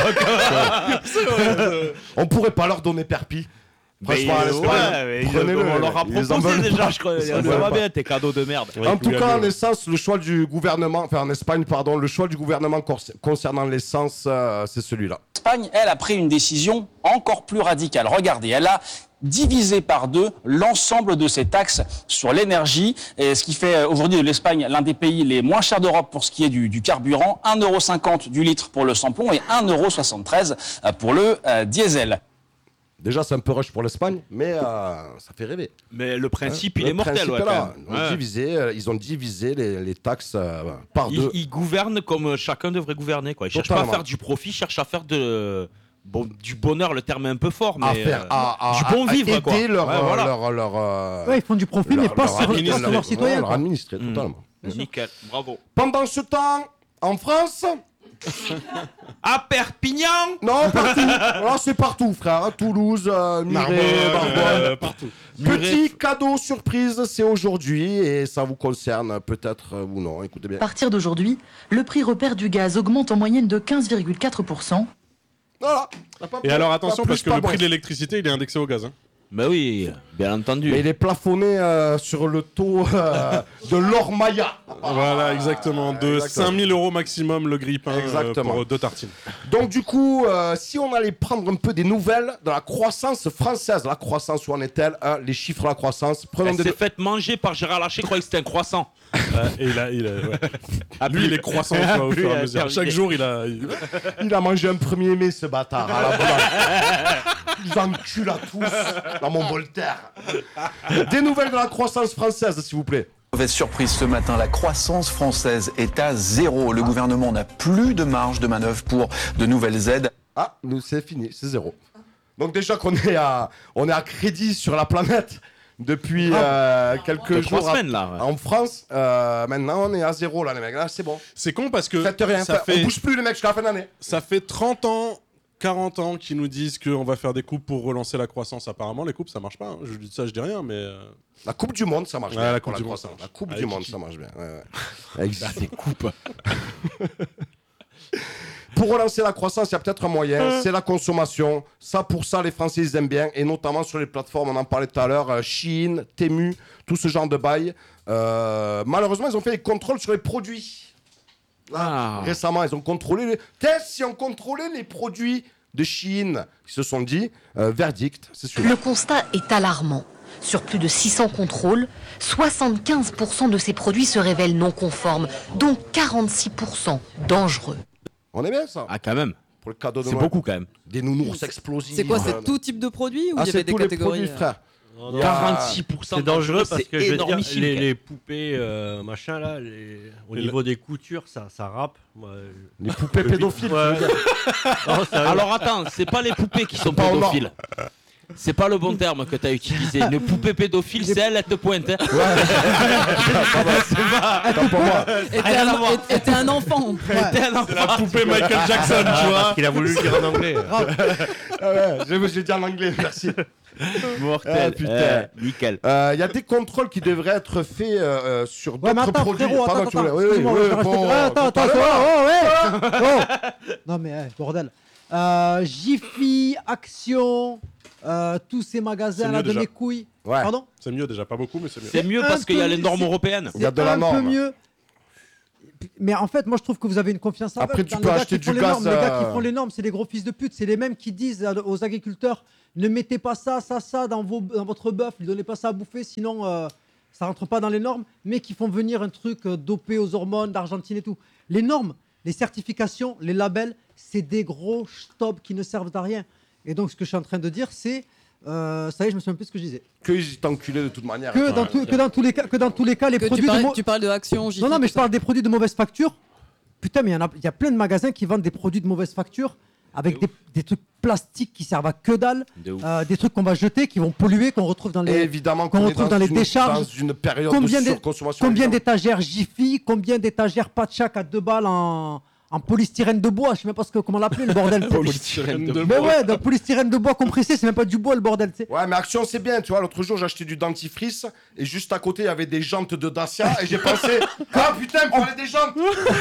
Speaker 1: on pourrait pas leur donner Perpi.
Speaker 2: Mais,
Speaker 1: Franchement, à
Speaker 2: euh,
Speaker 1: l'Espagne,
Speaker 2: ouais, mais ils-
Speaker 1: prenez-le,
Speaker 2: on leur a
Speaker 1: ils en
Speaker 2: proposé
Speaker 1: veulent
Speaker 2: déjà,
Speaker 1: pas.
Speaker 2: je crois.
Speaker 1: Ils en
Speaker 2: On
Speaker 1: veulent
Speaker 2: voit
Speaker 1: pas.
Speaker 2: bien tes cadeaux de merde.
Speaker 1: En tout cas, en essence, le choix du gouvernement, enfin en Espagne, pardon, le choix du gouvernement cor- concernant l'essence, euh, c'est celui-là.
Speaker 7: L'Espagne, elle, a pris une décision encore plus radicale. Regardez, elle a divisé par deux l'ensemble de ses taxes sur l'énergie, et ce qui fait euh, aujourd'hui de l'Espagne l'un des pays les moins chers d'Europe pour ce qui est du, du carburant, un euro cinquante du litre pour le samplon et un euro soixante-treize pour le euh, diesel.
Speaker 1: Déjà, c'est un peu rush pour l'Espagne, mais euh, ça fait rêver.
Speaker 2: Mais le principe,
Speaker 1: Hein,
Speaker 2: il
Speaker 1: le
Speaker 2: est mortel.
Speaker 1: principe
Speaker 2: Ouais,
Speaker 1: est là.
Speaker 2: quand même.
Speaker 1: Ils, ont
Speaker 2: Ouais.
Speaker 1: divisé, euh, ils ont divisé les, les taxes euh, par
Speaker 2: Ils,
Speaker 1: deux.
Speaker 2: ils gouvernent comme chacun devrait gouverner. Quoi. Ils cherchent pas à
Speaker 1: Totalement.
Speaker 2: faire du profit, ils cherchent à faire de... Bon, du bonheur, le terme est un peu fort, mais
Speaker 1: à faire,
Speaker 2: euh,
Speaker 1: à, à-
Speaker 2: du bon
Speaker 1: à
Speaker 2: vivre.
Speaker 1: aider
Speaker 2: quoi.
Speaker 1: leur,
Speaker 2: Ouais,
Speaker 1: euh,
Speaker 2: voilà.
Speaker 1: leur, leur, euh,
Speaker 12: Ouais, ils font du profit, mais
Speaker 1: leur-
Speaker 12: pas
Speaker 1: leur
Speaker 12: sur, pas
Speaker 1: administrer,
Speaker 12: sur leurs citoyens.
Speaker 1: leur
Speaker 12: quoi.
Speaker 1: administrer,
Speaker 2: Mm.
Speaker 1: totalement.
Speaker 2: Nickel, bravo.
Speaker 1: Pendant ce temps, en France,
Speaker 2: À Perpignan
Speaker 1: non, partout. Là, c'est partout, frère. Toulouse, euh, Muret, Narbonne.
Speaker 3: Euh, partout.
Speaker 1: Petit cadeau surprise, c'est aujourd'hui et ça vous concerne peut-être euh, ou non. Écoutez bien.
Speaker 11: À partir d'aujourd'hui, le prix repère du gaz augmente en moyenne de quinze virgule quatre pour cent.
Speaker 1: Voilà.
Speaker 3: Et alors attention,
Speaker 1: Pas
Speaker 3: parce
Speaker 1: plus,
Speaker 3: que
Speaker 1: pas
Speaker 3: le prix
Speaker 1: moins.
Speaker 3: de l'électricité, il est indexé au gaz. Hein.
Speaker 2: Bah oui, bien entendu.
Speaker 1: Mais il est plafonné euh, sur le taux euh, de l'or Maya.
Speaker 3: Voilà, exactement. De
Speaker 1: exactement.
Speaker 3: cinq mille euros maximum le grille-pain euh,
Speaker 1: Exactement.
Speaker 3: pour deux tartines.
Speaker 1: Donc du coup, euh, si on allait prendre un peu des nouvelles de la croissance française, la croissance, où en est-elle, hein, les chiffres de la croissance, prenons
Speaker 2: Elle
Speaker 1: des...
Speaker 2: s'est faite manger par Gérard Larcher, croyait que c'était un croissant.
Speaker 3: Euh, et il a, il a, ouais.
Speaker 2: Ah,
Speaker 3: Lui,
Speaker 2: plus-
Speaker 3: il est croissant tu vois, au
Speaker 2: plus,
Speaker 3: fur et à
Speaker 2: euh,
Speaker 3: mesure.
Speaker 2: terminé.
Speaker 3: Chaque jour, il a. il-
Speaker 1: Il a mangé un premier mai, ce bâtard, à la blanche. Ils enculent à tous dans mon Voltaire. Des nouvelles de la croissance française, s'il vous plaît.
Speaker 14: Mauvaise surprise ce matin, la croissance française est à zéro. Le gouvernement n'a plus de marge de manœuvre pour de nouvelles aides.
Speaker 1: Ah, nous c'est fini, c'est zéro. Donc déjà qu'on est à, on est à crédit sur la planète depuis euh, quelques
Speaker 2: Deux,
Speaker 1: jours
Speaker 2: trois semaines, là, ouais.
Speaker 1: en France. Euh, maintenant, on est à zéro là, les mecs. Là, c'est bon.
Speaker 3: C'est con parce que.
Speaker 1: Faites rien,
Speaker 3: ça
Speaker 1: fait-
Speaker 3: fait...
Speaker 1: on bouge plus les mecs jusqu'à la fin d'année.
Speaker 3: Ça fait trente ans, quarante ans qu'ils nous disent qu'on va faire des coupes pour relancer la croissance. Apparemment, les coupes, ça marche pas. hein. Je dis ça, je dis rien, mais. euh,
Speaker 1: La Coupe du Monde, ça marche
Speaker 3: Ouais,
Speaker 1: bien.
Speaker 3: la
Speaker 1: pour
Speaker 3: Coupe du Monde,
Speaker 1: croissance.
Speaker 3: ça marche.
Speaker 1: La Coupe
Speaker 3: Avec
Speaker 1: du Monde,
Speaker 3: Kiki.
Speaker 1: ça marche bien. Ouais, ouais. Avec
Speaker 2: des coupes.
Speaker 1: Pour relancer la croissance, il y a peut-être un moyen, c'est la consommation. Ça, pour ça, les Français, ils aiment bien. Et notamment sur les plateformes, on en parlait tout à l'heure, euh, Shein, Temu, tout ce genre de bail. Euh, malheureusement, ils ont fait des contrôles sur les produits. Là,
Speaker 2: Ah.
Speaker 1: Récemment, ils ont contrôlé les... Peut-être si on contrôlait les produits de Shein, ils se sont dit, euh, verdict, c'est celui-là.
Speaker 11: Le constat est alarmant. Sur plus de six cents contrôles, soixante-quinze pour cent de ces produits se révèlent non conformes, dont quarante-six pour cent dangereux.
Speaker 1: On est bien, ça.
Speaker 2: Ah, quand même.
Speaker 1: pour le cadeau de
Speaker 2: C'est
Speaker 1: Noël.
Speaker 2: beaucoup quand même.
Speaker 1: Des nounours explosifs.
Speaker 13: C'est quoi, c'est
Speaker 1: euh,
Speaker 13: tout type de produit ou
Speaker 1: Ah,
Speaker 13: il y
Speaker 1: c'est
Speaker 13: avait des
Speaker 1: tous les
Speaker 13: catégories
Speaker 1: produits,
Speaker 13: euh,
Speaker 1: frère.
Speaker 4: Non, non,
Speaker 2: quarante-six pour cent
Speaker 4: C'est dangereux
Speaker 2: d'entre eux,
Speaker 4: parce
Speaker 2: c'est
Speaker 4: que je veux dire,
Speaker 2: énormissime,
Speaker 4: les,
Speaker 2: quoi.
Speaker 4: les poupées euh, machin là, les- au
Speaker 3: Et
Speaker 4: niveau des coutures, ça, ça rappe. Moi,
Speaker 1: Les poupées pédophiles.
Speaker 4: Ouais.
Speaker 1: tu veux dire.
Speaker 4: Non, sérieux.
Speaker 2: Alors attends, c'est pas les poupées qui sont
Speaker 1: Pas au
Speaker 2: pédophiles. C'est pas le bon terme que t'as utilisé. Une poupée pédophile, c'est elle, elle te pointe. Hein. C'est pas.
Speaker 1: Attends, pour moi.
Speaker 13: Et t'es
Speaker 2: Rien à
Speaker 13: un,
Speaker 2: voir.
Speaker 13: et- et t'es un enfant.
Speaker 2: T'es un enfant.
Speaker 3: C'est la poupée Michael Jackson, tu
Speaker 4: Ah,
Speaker 3: vois.
Speaker 4: parce qu'il a voulu le dire en anglais.
Speaker 1: Ah ouais, je j'ai dit en anglais, merci.
Speaker 2: Mortel.
Speaker 1: Ah, putain.
Speaker 2: Eh, nickel.
Speaker 1: Il euh, y a des contrôles qui devraient être faits euh, euh, sur
Speaker 12: Ouais, mais
Speaker 1: d'autres
Speaker 12: attends,
Speaker 1: produits.
Speaker 12: frérot,
Speaker 1: Pardon,
Speaker 12: attends,
Speaker 1: tu voulais-
Speaker 12: attends,
Speaker 1: oui, oui,
Speaker 12: excuse-moi,
Speaker 1: oui,
Speaker 12: je vais rester-
Speaker 1: bon,
Speaker 12: Ah, attends,
Speaker 1: bon,
Speaker 12: attends,
Speaker 1: allez,
Speaker 12: attends,
Speaker 1: voilà.
Speaker 12: oh, ouais oh. Non mais, eh, bordel. Euh, Jiffy, Action, euh, tous ces magasins
Speaker 3: C'est
Speaker 12: là
Speaker 3: mieux
Speaker 12: de
Speaker 3: déjà.
Speaker 12: mes couilles.
Speaker 1: Ouais.
Speaker 12: Pardon.
Speaker 3: C'est mieux déjà, pas beaucoup, mais c'est mieux.
Speaker 2: C'est mieux
Speaker 12: un
Speaker 2: parce qu'il y a
Speaker 12: peu-
Speaker 2: les normes
Speaker 12: c'est-
Speaker 2: européennes.
Speaker 1: Il y a de la
Speaker 12: un peu
Speaker 1: norme.
Speaker 12: mieux. Mais en fait, moi je trouve que vous avez une confiance aveugle.
Speaker 1: Après, tu
Speaker 12: dans
Speaker 1: peux
Speaker 12: les gars
Speaker 1: acheter
Speaker 12: qui font
Speaker 1: du
Speaker 12: les
Speaker 1: gaz,
Speaker 12: normes. Les gars qui
Speaker 1: euh,
Speaker 12: font les normes, c'est des gros fils de pute. C'est les mêmes qui disent à- aux agriculteurs ne mettez pas ça, ça, ça dans, vos, dans votre bœuf, ne donnez pas ça à bouffer, sinon euh, ça rentre pas dans les normes. Mais qui font venir un truc euh, dopé aux hormones d'Argentine et tout. Les normes, les certifications, les labels, c'est des gros stops qui ne servent à rien. Et donc, ce que je suis en train de dire, c'est. Euh, ça y est, je me souviens plus ce que je disais.
Speaker 1: Que ils étaient enculés de toute manière.
Speaker 12: Que dans, tout- que dans tous les cas, que dans tous les cas, les
Speaker 13: Que tu
Speaker 12: produits.
Speaker 13: parles,
Speaker 12: de mo-
Speaker 13: tu parles de Action, Jiffy,
Speaker 12: non, non, mais
Speaker 13: tout
Speaker 12: je
Speaker 13: ça.
Speaker 12: parle des produits de mauvaise facture. Putain, mais il y, en a- il y a plein de magasins qui vendent des produits de mauvaise facture avec des, des trucs plastiques qui servent à que dalle,
Speaker 2: De ouf.
Speaker 12: euh, des trucs qu'on va jeter, qui vont polluer, qu'on retrouve dans
Speaker 1: Et
Speaker 12: les,
Speaker 1: évidemment
Speaker 12: qu'on
Speaker 1: qu'on est
Speaker 12: retrouve
Speaker 1: dans
Speaker 12: dans les
Speaker 1: une-
Speaker 12: décharges.
Speaker 1: dans une période
Speaker 12: Combien
Speaker 1: de
Speaker 12: d'é-
Speaker 1: surconsommation.
Speaker 12: Combien
Speaker 1: évidemment.
Speaker 12: d'étagères Jiffy, combien d'étagères Patchak à deux balles en, en polystyrène de bois, je sais même pas ce que, comment l'appeler le bordel.
Speaker 1: Polystyrène de
Speaker 12: Mais
Speaker 1: bois.
Speaker 12: ouais, de polystyrène de bois compressé, c'est même pas du bois le bordel, tu sais.
Speaker 1: Ouais, mais Action, c'est bien, tu vois. L'autre jour, j'ai acheté du dentifrice et juste à côté, il y avait des jantes de Dacia et j'ai pensé, ah putain, il me fallait des jantes.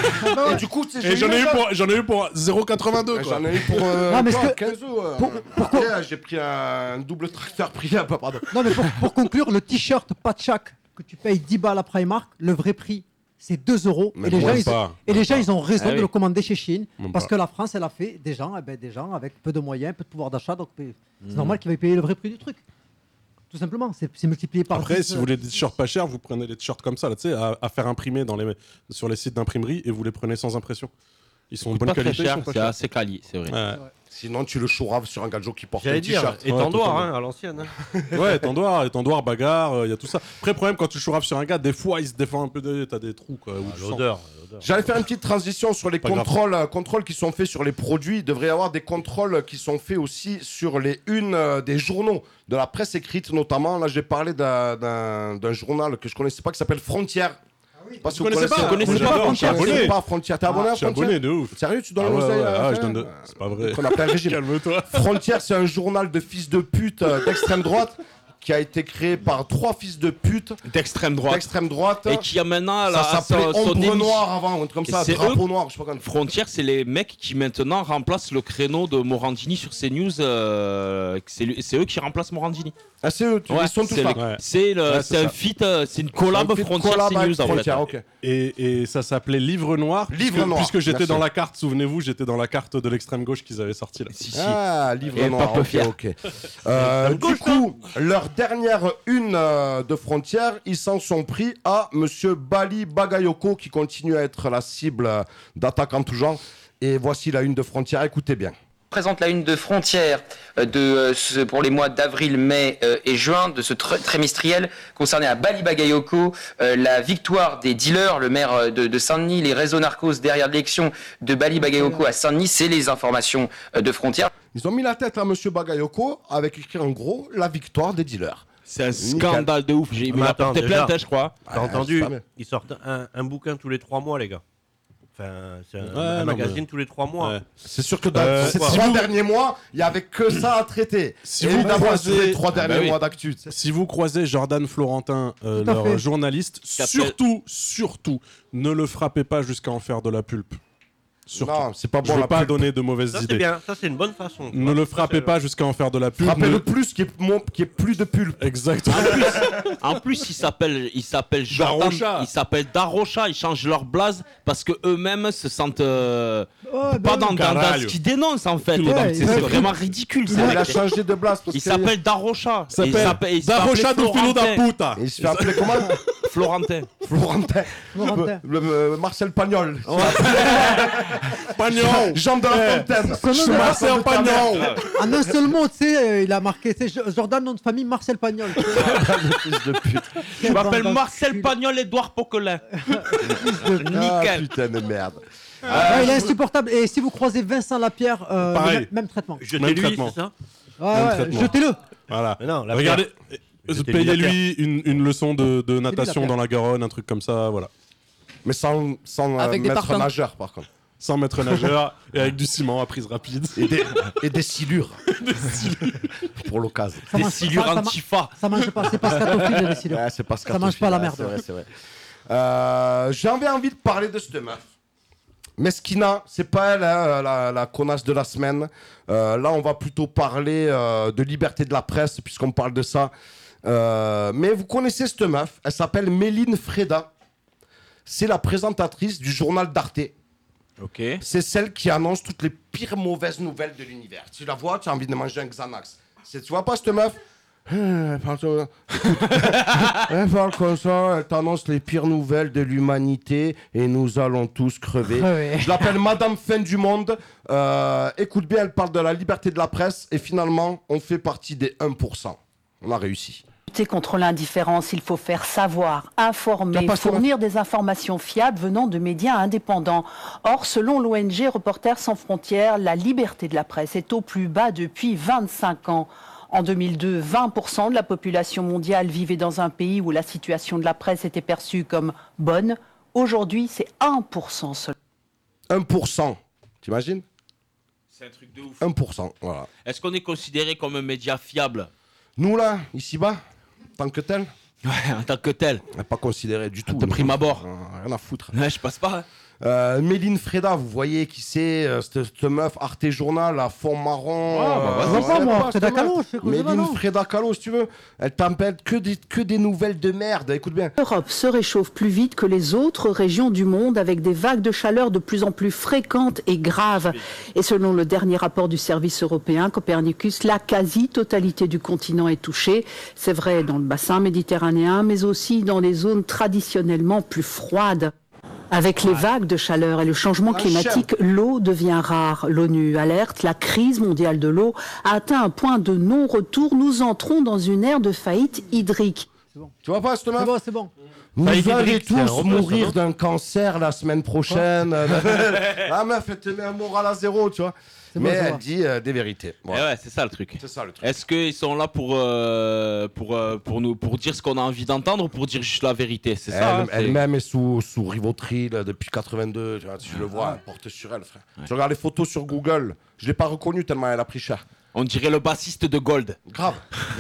Speaker 1: Et du coup, tu sais,
Speaker 3: Et
Speaker 1: j'ai
Speaker 3: j'en
Speaker 1: eu
Speaker 3: ai,
Speaker 1: une
Speaker 3: eu
Speaker 1: jante.
Speaker 3: pour, j'en ai eu pour zéro virgule quatre-vingt-deux. quoi.
Speaker 1: J'en ai eu pour euh,
Speaker 12: Non, mais
Speaker 1: quoi,
Speaker 12: ce que-
Speaker 1: quinze euros. euh.
Speaker 12: Pour- pourquoi-
Speaker 1: Après, j'ai pris un double tracteur pris à pas, pardon.
Speaker 12: Non, mais pour, pour conclure, le t-shirt Patchak que tu payes dix balles à Primark, le vrai prix, c'est deux euros.
Speaker 3: Mais
Speaker 12: Et les
Speaker 3: même
Speaker 12: gens, ils,
Speaker 3: pas,
Speaker 12: et les
Speaker 3: même
Speaker 12: gens
Speaker 3: pas.
Speaker 12: ils ont raison
Speaker 2: Ah
Speaker 12: de
Speaker 2: oui.
Speaker 12: le commander chez Chine.
Speaker 3: Même
Speaker 12: Parce
Speaker 3: pas.
Speaker 12: que la France, elle a fait des gens, eh ben, des gens avec peu de moyens, peu de pouvoir d'achat. Donc c'est
Speaker 3: Hmm.
Speaker 12: normal qu'ils veuillent payer le vrai prix du truc. Tout simplement. C'est c'est multiplié par
Speaker 3: Après,
Speaker 12: dix,
Speaker 3: si
Speaker 12: euh,
Speaker 3: vous voulez des t-shirts pas chers, vous prenez des t-shirts comme ça, là, tu sais, à, à faire imprimer dans les, sur les sites d'imprimerie et vous les prenez sans impression. Ils sont de bonne
Speaker 2: Pas très
Speaker 3: qualité, ils
Speaker 2: cher,
Speaker 3: sont pas
Speaker 2: c'est
Speaker 3: chers.
Speaker 2: assez quali, c'est vrai.
Speaker 3: Ouais.
Speaker 1: Sinon, tu le chouraves sur un gadget qui porte un
Speaker 4: J'allais dire,
Speaker 1: t-shirt.
Speaker 4: étendoir
Speaker 3: totalement.
Speaker 4: hein, à l'ancienne. hein.
Speaker 3: Ouais, étendoir, étendoir, bagarre, il y a tout ça. Après, problème, quand tu chouraves sur un gars, des fois, il se défend un peu, de... t'as des trous, quoi. où
Speaker 4: Ah,
Speaker 3: tu sens.
Speaker 4: L'odeur. l'odeur.
Speaker 1: J'allais faire une petite transition sur les
Speaker 3: Pas grave.
Speaker 1: contrôles, euh, contrôles qui sont faits sur les produits. Il devrait y avoir des contrôles qui sont faits aussi sur les unes euh, des journaux, de la presse écrite notamment. Là, j'ai parlé d'un- d'un d'un journal que je connaissais pas qui s'appelle Frontières. Je sais pas si
Speaker 3: Vous connaissez pas
Speaker 1: Vous
Speaker 3: Vous
Speaker 1: connaissez
Speaker 3: connaissez
Speaker 1: pas
Speaker 3: pas
Speaker 1: Frontières?
Speaker 3: Je suis
Speaker 1: Je connais
Speaker 3: abonné.
Speaker 1: pas Frontières. T'es abonné à
Speaker 3: Je suis
Speaker 1: Frontières
Speaker 3: abonné de ouf.
Speaker 1: Sérieux, tu donnes
Speaker 3: Ah ouais,
Speaker 1: l'oseille
Speaker 3: ouais,
Speaker 1: à-
Speaker 3: ah, je donne de- C'est pas vrai.
Speaker 1: Qu'on appelle régime.
Speaker 3: Calme-toi.
Speaker 1: Frontières, c'est un journal de fils de pute euh, d'extrême droite qui a été créé par trois fils de pute
Speaker 2: D'extrême droite.
Speaker 1: d'extrême droite.
Speaker 2: Et qui a maintenant
Speaker 1: Ça
Speaker 2: la,
Speaker 1: s'appelait
Speaker 2: son- son
Speaker 1: Ombre
Speaker 2: émission.
Speaker 1: Noire avant, un truc comme
Speaker 2: Et
Speaker 1: ça,
Speaker 2: c'est
Speaker 1: Drapeau
Speaker 2: eux-
Speaker 1: Noir, je sais pas quand.
Speaker 2: Frontières, c'est les mecs qui maintenant remplacent le créneau de Morandini sur CNews. Euh, c'est lui- c'est eux qui remplacent Morandini.
Speaker 1: Ah, c'est eux, tu
Speaker 2: Ouais,
Speaker 1: ils sont tous
Speaker 2: c'est
Speaker 1: là.
Speaker 2: le-
Speaker 3: Ouais.
Speaker 2: c'est le-
Speaker 3: Ouais,
Speaker 2: c'est
Speaker 3: c'est
Speaker 2: un
Speaker 3: ça.
Speaker 2: feat, euh, c'est une collab
Speaker 1: C'est un feat
Speaker 2: Frontières
Speaker 1: collab avec
Speaker 2: CNews en fait.
Speaker 1: Frontières, ok.
Speaker 3: Et, et ça s'appelait Livre Noir.
Speaker 1: Livre
Speaker 3: puisque,
Speaker 1: Noir,
Speaker 3: Puisque j'étais
Speaker 1: merci.
Speaker 3: dans la carte, souvenez-vous, j'étais dans la carte de l'extrême gauche qu'ils avaient sortie là.
Speaker 2: Si, si.
Speaker 1: Ah, livre
Speaker 2: Et
Speaker 1: noir,
Speaker 2: pas peu
Speaker 1: ok,
Speaker 2: fier.
Speaker 1: ok. Euh, du coup, leur dernière une euh, de Frontières, ils s'en sont pris à Monsieur Bali Bagayoko qui continue à être la cible euh, d'attaques en tout genre. Et voici la une de Frontières, écoutez bien.
Speaker 15: Présente la une de Frontières euh, de, euh, ce- pour les mois d'avril, mai euh, et juin de ce tr- trimestriel concerné à Bali Bagayoko, euh, la victoire des dealers, le maire euh, de, de Saint-Denis, les réseaux narcos derrière l'élection de Bali Bagayoko à Saint-Denis, c'est les informations euh, de Frontières.
Speaker 1: Ils ont mis la tête à Monsieur Bagayoko avec écrit en gros la victoire des dealers.
Speaker 2: C'est un scandale de ouf. J'ai
Speaker 4: Mais
Speaker 2: il a
Speaker 4: attends,
Speaker 2: porté
Speaker 4: déjà,
Speaker 2: plainte, hein, je crois.
Speaker 4: T'as
Speaker 1: Ouais,
Speaker 4: entendu
Speaker 1: c'est pas bien.
Speaker 4: Ils sortent un, un bouquin tous les trois mois, les gars. Enfin, c'est un,
Speaker 3: Ouais,
Speaker 4: un
Speaker 3: non,
Speaker 4: magazine
Speaker 3: mais-
Speaker 4: tous les trois mois.
Speaker 3: Ouais.
Speaker 1: C'est sûr que dans
Speaker 3: Euh,
Speaker 1: ces
Speaker 3: si
Speaker 1: trois
Speaker 3: vous-
Speaker 1: derniers mois, il n'y avait que ça à traiter.
Speaker 3: Si
Speaker 1: Et
Speaker 3: vous
Speaker 1: évidemment,
Speaker 3: croisez-
Speaker 1: sur les trois
Speaker 2: Ah bah
Speaker 1: derniers
Speaker 2: oui.
Speaker 1: mois d'actu.
Speaker 3: Si vous croisez Jordan Florentin, euh,
Speaker 12: Tout à
Speaker 3: leur
Speaker 12: fait.
Speaker 3: journaliste,
Speaker 2: S'appelle-
Speaker 3: surtout, surtout, ne le frappez pas jusqu'à en faire de la pulpe. Surtout.
Speaker 1: Non, c'est pas
Speaker 3: Je
Speaker 1: bon
Speaker 3: veux
Speaker 1: la
Speaker 3: pas
Speaker 1: pulpe.
Speaker 3: donner de mauvaises
Speaker 4: Ça, c'est
Speaker 3: idées.
Speaker 4: bien. Ça, c'est une bonne façon. tu
Speaker 3: Ne
Speaker 4: vois.
Speaker 3: le
Speaker 4: Ça,
Speaker 3: frappez
Speaker 4: c'est-
Speaker 3: pas jusqu'à en faire de la pulpe.
Speaker 1: Rappelez
Speaker 3: Ne-
Speaker 1: le plus qui est, mon- qui est plus de pulpe.
Speaker 3: Exactement.
Speaker 2: En plus, ils s'appellent, ils s'appellent Jordan,
Speaker 3: Darocha.
Speaker 2: ils s'appellent Darocha, ils changent leur blaze parce que eux-mêmes se sentent euh,
Speaker 12: Ouais,
Speaker 2: pas
Speaker 12: ben
Speaker 2: dans,
Speaker 12: oui.
Speaker 2: dans- dans
Speaker 3: Caralho.
Speaker 2: ce qu'ils dénoncent en fait.
Speaker 12: Ouais,
Speaker 2: Donc,
Speaker 12: il
Speaker 2: c'est
Speaker 12: va-
Speaker 2: c'est vraiment ridicule.
Speaker 1: Il
Speaker 2: ça,
Speaker 1: a
Speaker 2: mec.
Speaker 1: changé de blase. parce
Speaker 2: Il
Speaker 1: que-
Speaker 2: s'appelle Darocha.
Speaker 3: Ça
Speaker 2: Et il
Speaker 3: s'appelle
Speaker 2: s'appelle- il
Speaker 3: Darocha
Speaker 2: s'appelait
Speaker 3: do Filo da
Speaker 2: Florentin.
Speaker 3: Puta.
Speaker 1: Il se fait appeler comment
Speaker 2: Florentin.
Speaker 1: Florentin.
Speaker 12: Florentin.
Speaker 1: Le, le- Marcel Pagnol.
Speaker 3: Pagnon.
Speaker 1: Jean de la Fontaine.
Speaker 12: Son nom
Speaker 1: Je
Speaker 12: de-
Speaker 1: Marcel
Speaker 12: Marcel
Speaker 1: Pagnon.
Speaker 12: En un seul mot, tu sais, euh, il a marqué c'est Jo- Jordan, nom de famille Marcel Pagnol.
Speaker 1: Fils de pute.
Speaker 2: Je m'appelle Marcel Pagnol Édouard Poquelin.
Speaker 1: Ah,
Speaker 2: Nickel.
Speaker 1: putain de merde.
Speaker 12: Ouais, il est insupportable. Et si vous croisez Vincent Lapierre, euh,
Speaker 3: Pareil.
Speaker 12: le même, même traitement.
Speaker 3: Même
Speaker 4: Jetez-lui,
Speaker 3: traitement.
Speaker 4: c'est ça
Speaker 12: Ouais,
Speaker 3: Même
Speaker 12: ouais,
Speaker 3: traitement.
Speaker 12: jetez-le.
Speaker 3: Voilà.
Speaker 4: Mais non, la
Speaker 3: Regardez,
Speaker 4: pierre.
Speaker 3: euh,
Speaker 4: Jetez-lui la
Speaker 3: payez-lui une, une leçon de, de
Speaker 12: la
Speaker 3: natation
Speaker 12: pierre.
Speaker 3: dans la Garonne, un truc comme ça, voilà.
Speaker 1: Mais sans, sans euh,
Speaker 13: Avec des
Speaker 1: maître
Speaker 13: parpaings.
Speaker 1: nageur, par contre.
Speaker 3: Sans maître nageur et avec du ciment à prise rapide.
Speaker 1: Et des, et des silures. Pour l'occasion.
Speaker 12: Ça
Speaker 2: Des
Speaker 12: mange-
Speaker 2: silures
Speaker 12: ça- ça-
Speaker 2: antifa.
Speaker 12: Ça mange pas, c'est pas scatophile, les silures.
Speaker 1: Ouais, c'est pas
Speaker 12: Ça mange pas la merde.
Speaker 1: C'est vrai, c'est vrai. Euh, J'avais envie de parler de cette meuf. Meskina, c'est pas elle, hein, la, la connasse de la semaine. Euh, là, on va plutôt parler euh, de liberté de la presse, puisqu'on parle de ça. Euh, mais vous connaissez cette meuf, elle s'appelle Méline Freda. C'est la présentatrice du journal d'Arte.
Speaker 2: Ok.
Speaker 1: C'est celle qui annonce toutes les pires mauvaises nouvelles de l'univers. Tu la vois, tu as envie de manger un Xanax. C'est- Tu vois pas cette meuf? Elle parle comme- Elle parle comme ça, elle t'annonce les pires nouvelles de l'humanité et nous allons tous crever.
Speaker 12: Crever.
Speaker 1: Je l'appelle Madame Fin du Monde. Euh, écoute bien, elle parle de la liberté de la presse et finalement, on fait partie des un pour cent. On a réussi.
Speaker 16: Lutter contre l'indifférence, il faut faire savoir, informer,
Speaker 1: T'as pas
Speaker 16: fournir des informations fiables venant de médias indépendants. Or, selon l'O N G Reporters sans frontières, la liberté de la presse est au plus bas depuis vingt-cinq ans. En deux mille deux, vingt pour cent de la population mondiale vivait dans un pays où la situation de la presse était perçue comme bonne. Aujourd'hui, c'est un pour cent seulement.
Speaker 1: un pour cent, t'imagines?
Speaker 2: C'est un truc de ouf.
Speaker 1: un pour cent, voilà.
Speaker 2: Est-ce qu'on est considéré comme un média fiable?
Speaker 1: Nous là, ici-bas, tant que tel,
Speaker 2: Ouais, en tant que tel.
Speaker 1: on n'est pas considéré du tout.
Speaker 2: De prime abord.
Speaker 1: Euh, Rien à foutre.
Speaker 2: Ouais, je passe pas. hein.
Speaker 1: Euh, Méline Freda, vous voyez qui c'est, euh, cette, cette meuf Arte Journal à fond marron.
Speaker 2: Ah, bah, vas-y.
Speaker 1: euh,
Speaker 12: Je vois pas,
Speaker 1: ouais,
Speaker 12: moi,
Speaker 1: pas,
Speaker 12: Freda
Speaker 1: cette meuf.
Speaker 12: Kahlo, je sais quoi,
Speaker 1: Méline
Speaker 12: non.
Speaker 1: Freda Kahlo, si tu veux. Elle t'appelle que des, que des nouvelles de merde. Écoute bien.
Speaker 16: L'Europe se réchauffe plus vite que les autres régions du monde avec des vagues de chaleur de plus en plus fréquentes et graves. Et selon le dernier rapport du service européen Copernicus, la quasi-totalité du continent est touchée. C'est vrai dans le bassin méditerranéen, mais aussi dans les zones traditionnellement plus froides. Avec les vagues de chaleur et le changement climatique, l'eau devient rare. L'ONU alerte, la crise mondiale de l'eau a atteint un point de non-retour. Nous entrons dans une ère de faillite hydrique.
Speaker 1: Tu vois pas cette meuf?
Speaker 12: C'est bon, c'est bon.
Speaker 1: Vous
Speaker 4: Faillite
Speaker 1: allez
Speaker 4: hydrique, c'est un
Speaker 1: tous
Speaker 4: rebeu,
Speaker 1: mourir
Speaker 4: ça, non
Speaker 1: d'un cancer la semaine prochaine. La meuf, elle te met un moral à zéro, tu vois.
Speaker 12: C'est
Speaker 1: Mais
Speaker 12: bon, c'est
Speaker 1: elle
Speaker 12: bon.
Speaker 1: dit euh, des vérités.
Speaker 2: Eh
Speaker 1: Voilà.
Speaker 2: ouais, c'est ça le truc.
Speaker 1: C'est ça le truc.
Speaker 2: Est-ce qu'ils sont là pour, euh, pour, euh, pour, nous, pour dire ce qu'on a envie d'entendre ou pour dire juste la vérité? C'est ça.
Speaker 1: Elle-
Speaker 2: hein, c'est-
Speaker 1: Elle-même est sous, sous Rivotril depuis quatre-vingt-deux. Tu, vois, tu le vois, elle porte sur elle, frère. Tu regardes les photos sur Google. Je l'ai pas reconnue tellement elle a pris cher.
Speaker 2: On dirait le bassiste de Gold.
Speaker 1: Grave.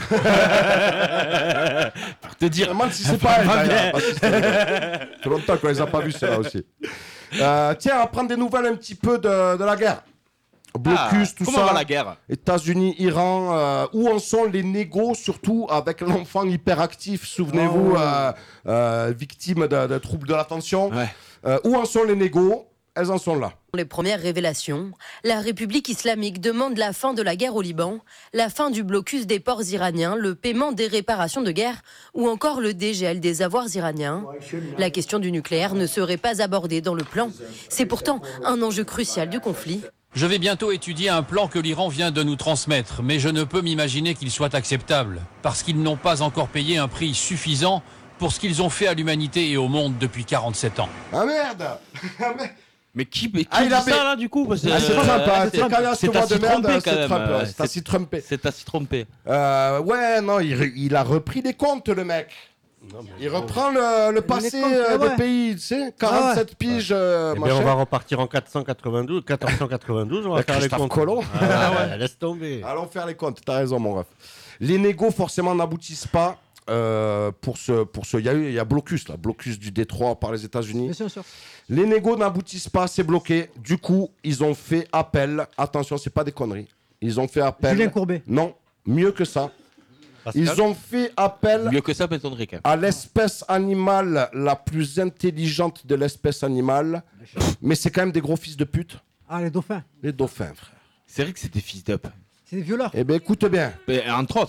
Speaker 2: Pour te dire.
Speaker 1: Je me demande si c'est pas elle.
Speaker 2: Pas
Speaker 1: d'ailleurs,
Speaker 2: bien.
Speaker 1: parce que c'est- Ça fait longtemps qu'on les a pas vus, ceux-là aussi. Euh, tiens, on va prendre des nouvelles un petit peu de, de la guerre. Blocus,
Speaker 2: Ah,
Speaker 1: tout
Speaker 2: comment
Speaker 1: ça.
Speaker 2: va la guerre?
Speaker 1: États-Unis, Iran. euh, où en sont les négos, surtout avec l'enfant hyperactif, souvenez-vous,
Speaker 12: Oh.
Speaker 1: euh, euh, victime de, de troubles de l'attention.
Speaker 2: Ouais.
Speaker 1: Euh, où en sont les négos? Elles en sont là.
Speaker 17: Les premières révélations, la République islamique demande la fin de la guerre au Liban, la fin du blocus des ports iraniens, le paiement des réparations de guerre ou encore le dégel des avoirs iraniens. La question du nucléaire ne serait pas abordée dans le plan. C'est pourtant un enjeu crucial du conflit.
Speaker 18: Je vais bientôt étudier un plan que l'Iran vient de nous transmettre, mais je ne peux m'imaginer qu'il soit acceptable, parce qu'ils n'ont pas encore payé un prix suffisant pour ce qu'ils ont fait à l'humanité et au monde depuis quarante-sept ans.
Speaker 1: Ah merde. Ah, merde.
Speaker 2: Mais qui, mais qui
Speaker 1: Ah, il
Speaker 2: dit
Speaker 1: a
Speaker 2: ça
Speaker 1: fait-
Speaker 2: là du coup? Parce que,
Speaker 1: Ah, c'est
Speaker 2: euh,
Speaker 1: Trump, hein,
Speaker 2: c'est-
Speaker 1: c'est quand il y a ce
Speaker 2: c'est
Speaker 1: mois
Speaker 2: à
Speaker 1: de
Speaker 2: s'y
Speaker 1: merde,
Speaker 2: tromper,
Speaker 1: c'est
Speaker 2: quand même,
Speaker 1: Trump,
Speaker 2: ouais.
Speaker 1: ouais, c'est à s'y tromper.
Speaker 2: C'est à s'y tromper.
Speaker 1: Euh, ouais, non, il, il a repris des comptes, le mec. Il reprend le, le passé
Speaker 12: comptes,
Speaker 1: euh,
Speaker 12: ouais.
Speaker 1: de pays, tu sais, quarante-sept piges, euh,
Speaker 4: Eh bien,
Speaker 1: machin.
Speaker 4: on va repartir en quatre cent quatre-vingt-douze, quatorze cent quatre-vingt-douze, on va
Speaker 1: Avec
Speaker 4: faire les
Speaker 1: Christophe
Speaker 4: comptes.
Speaker 1: Colomb.
Speaker 4: Ah ouais, laisse tomber.
Speaker 1: Allons faire les comptes, t'as raison, mon ref. Les négos, forcément, n'aboutissent pas. Euh, pour ce, pour ce, il y a eu, il y a blocus là, blocus du Détroit par les États-Unis.
Speaker 12: Bien sûr, bien sûr.
Speaker 1: Les négos n'aboutissent pas, c'est bloqué. Du coup, ils ont fait appel. Attention, c'est pas des conneries. Ils ont fait appel.
Speaker 12: Julien Courbet.
Speaker 1: Non, mieux que ça.
Speaker 4: Pascal.
Speaker 1: Ils ont fait appel
Speaker 2: Mieux que ça, m'étonnerait quand même.
Speaker 1: à l'espèce animale la plus intelligente de l'espèce animale. Mais c'est quand même des gros fils de pute.
Speaker 12: Ah, les dauphins.
Speaker 1: Les dauphins, frère.
Speaker 2: C'est vrai que c'est des fils d'up.
Speaker 12: C'est des violeurs.
Speaker 1: Eh bien, écoute bien.
Speaker 2: Mais, entre autres.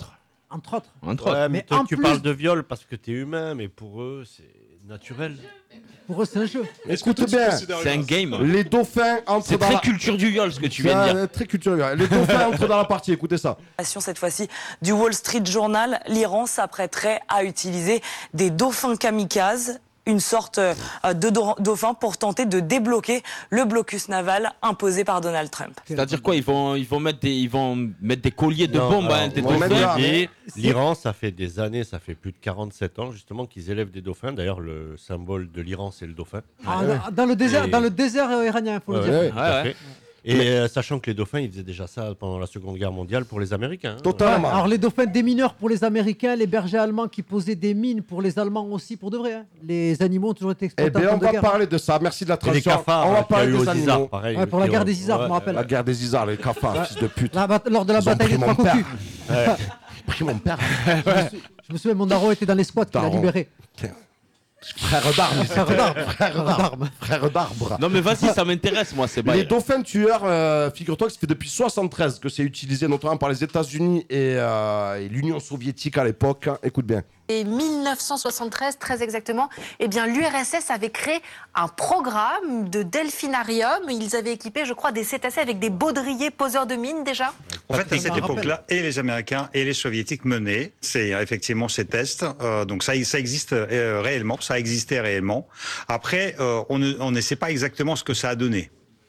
Speaker 12: Entre autres.
Speaker 2: Entre autres.
Speaker 4: Ouais, mais,
Speaker 12: Mais
Speaker 4: toi,
Speaker 12: en
Speaker 4: tu
Speaker 12: plus-
Speaker 4: parles de viol parce que t'es humain, mais pour eux, c'est naturel.
Speaker 12: Pour eux, c'est un jeu.
Speaker 1: Écoute bien,
Speaker 2: C'est un game.
Speaker 1: les dauphins entrent
Speaker 2: C'est
Speaker 1: dans
Speaker 2: très
Speaker 1: la...
Speaker 2: culture du viol ce que tu viens de
Speaker 1: C'est,
Speaker 2: dire.
Speaker 1: euh, Très culture du viol. Les dauphins entrent dans la partie, écoutez ça.
Speaker 8: Cette fois-ci du Wall Street Journal, l'Iran s'apprêterait à utiliser des dauphins kamikazes, une sorte euh, de do- dauphin pour tenter de débloquer le blocus naval imposé par Donald Trump.
Speaker 2: C'est-à-dire quoi, ils vont, ils vont mettre des, ils vont mettre des colliers de
Speaker 4: Non,
Speaker 2: bombes
Speaker 4: alors,
Speaker 2: à des
Speaker 1: moi,
Speaker 2: dauphins.
Speaker 1: même là,
Speaker 4: Et l'Iran, ça fait des années, ça fait plus de quarante-sept ans justement qu'ils élèvent des dauphins. D'ailleurs, le symbole de l'Iran, c'est le dauphin.
Speaker 12: Ah, dans- Dans le désert,
Speaker 4: Et-
Speaker 12: dans le désert euh, iranien, il faut
Speaker 4: Ouais,
Speaker 12: le dire.
Speaker 4: ouais, tout à
Speaker 2: Ouais,
Speaker 4: fait. Et euh, sachant que les dauphins, ils faisaient déjà ça pendant la Seconde Guerre mondiale pour les Américains. hein.
Speaker 1: Totalement.
Speaker 12: Alors les dauphins démineurs pour les Américains, les bergers allemands qui posaient des mines pour les Allemands aussi pour de vrai. hein. Les animaux ont toujours été
Speaker 1: Eh
Speaker 12: exploités
Speaker 1: bien,
Speaker 12: en
Speaker 1: on
Speaker 12: temps de
Speaker 1: va
Speaker 12: guerre.
Speaker 1: parler de ça. Merci de la
Speaker 4: Et les
Speaker 1: transition.
Speaker 4: cafards,
Speaker 1: On va
Speaker 4: hein, qu'il y a
Speaker 1: parler
Speaker 4: eu
Speaker 1: des
Speaker 4: aux
Speaker 1: animaux.
Speaker 4: Isards, pareil.
Speaker 12: Ouais, pour la
Speaker 4: qui
Speaker 12: guerre
Speaker 4: ont-
Speaker 12: des Isards, je
Speaker 4: ouais.
Speaker 12: me rappelle.
Speaker 1: La guerre des Isards, les cafards, fils de pute.
Speaker 12: La bat- lors de la
Speaker 1: Ils ont
Speaker 12: bataille
Speaker 1: pris
Speaker 12: des
Speaker 1: mon
Speaker 12: trois cocus.
Speaker 1: père. Pris mon père.
Speaker 12: Je me souviens, mon daron était dans les squats qu'il a
Speaker 1: Daron.
Speaker 12: libéré.
Speaker 1: Frère d'armes.
Speaker 12: Frère d'armes.
Speaker 1: Frère d'armes. Frère d'arbre.
Speaker 2: Non mais vas-y, ça m'intéresse moi, c'est
Speaker 1: Les
Speaker 2: bail.
Speaker 1: dauphins tueurs, euh, figure-toi que ça fait depuis soixante-treize que c'est utilisé notamment par les États-Unis et, euh, et l'Union soviétique à l'époque. Écoute bien.
Speaker 19: Et mille neuf cent soixante-treize, très exactement, eh bien, l'U R S S avait créé un programme de delphinarium. Ils avaient équipé, je crois, des cétacés avec des baudriers poseurs de mines déjà.
Speaker 20: En fait, à cette époque-là, et les Américains et les Soviétiques menaient, c'est euh, effectivement ces tests. Euh, donc ça, ça existe euh, réellement, ça existait réellement. Après, euh, on ne on ne sait pas exactement ce que ça a donné.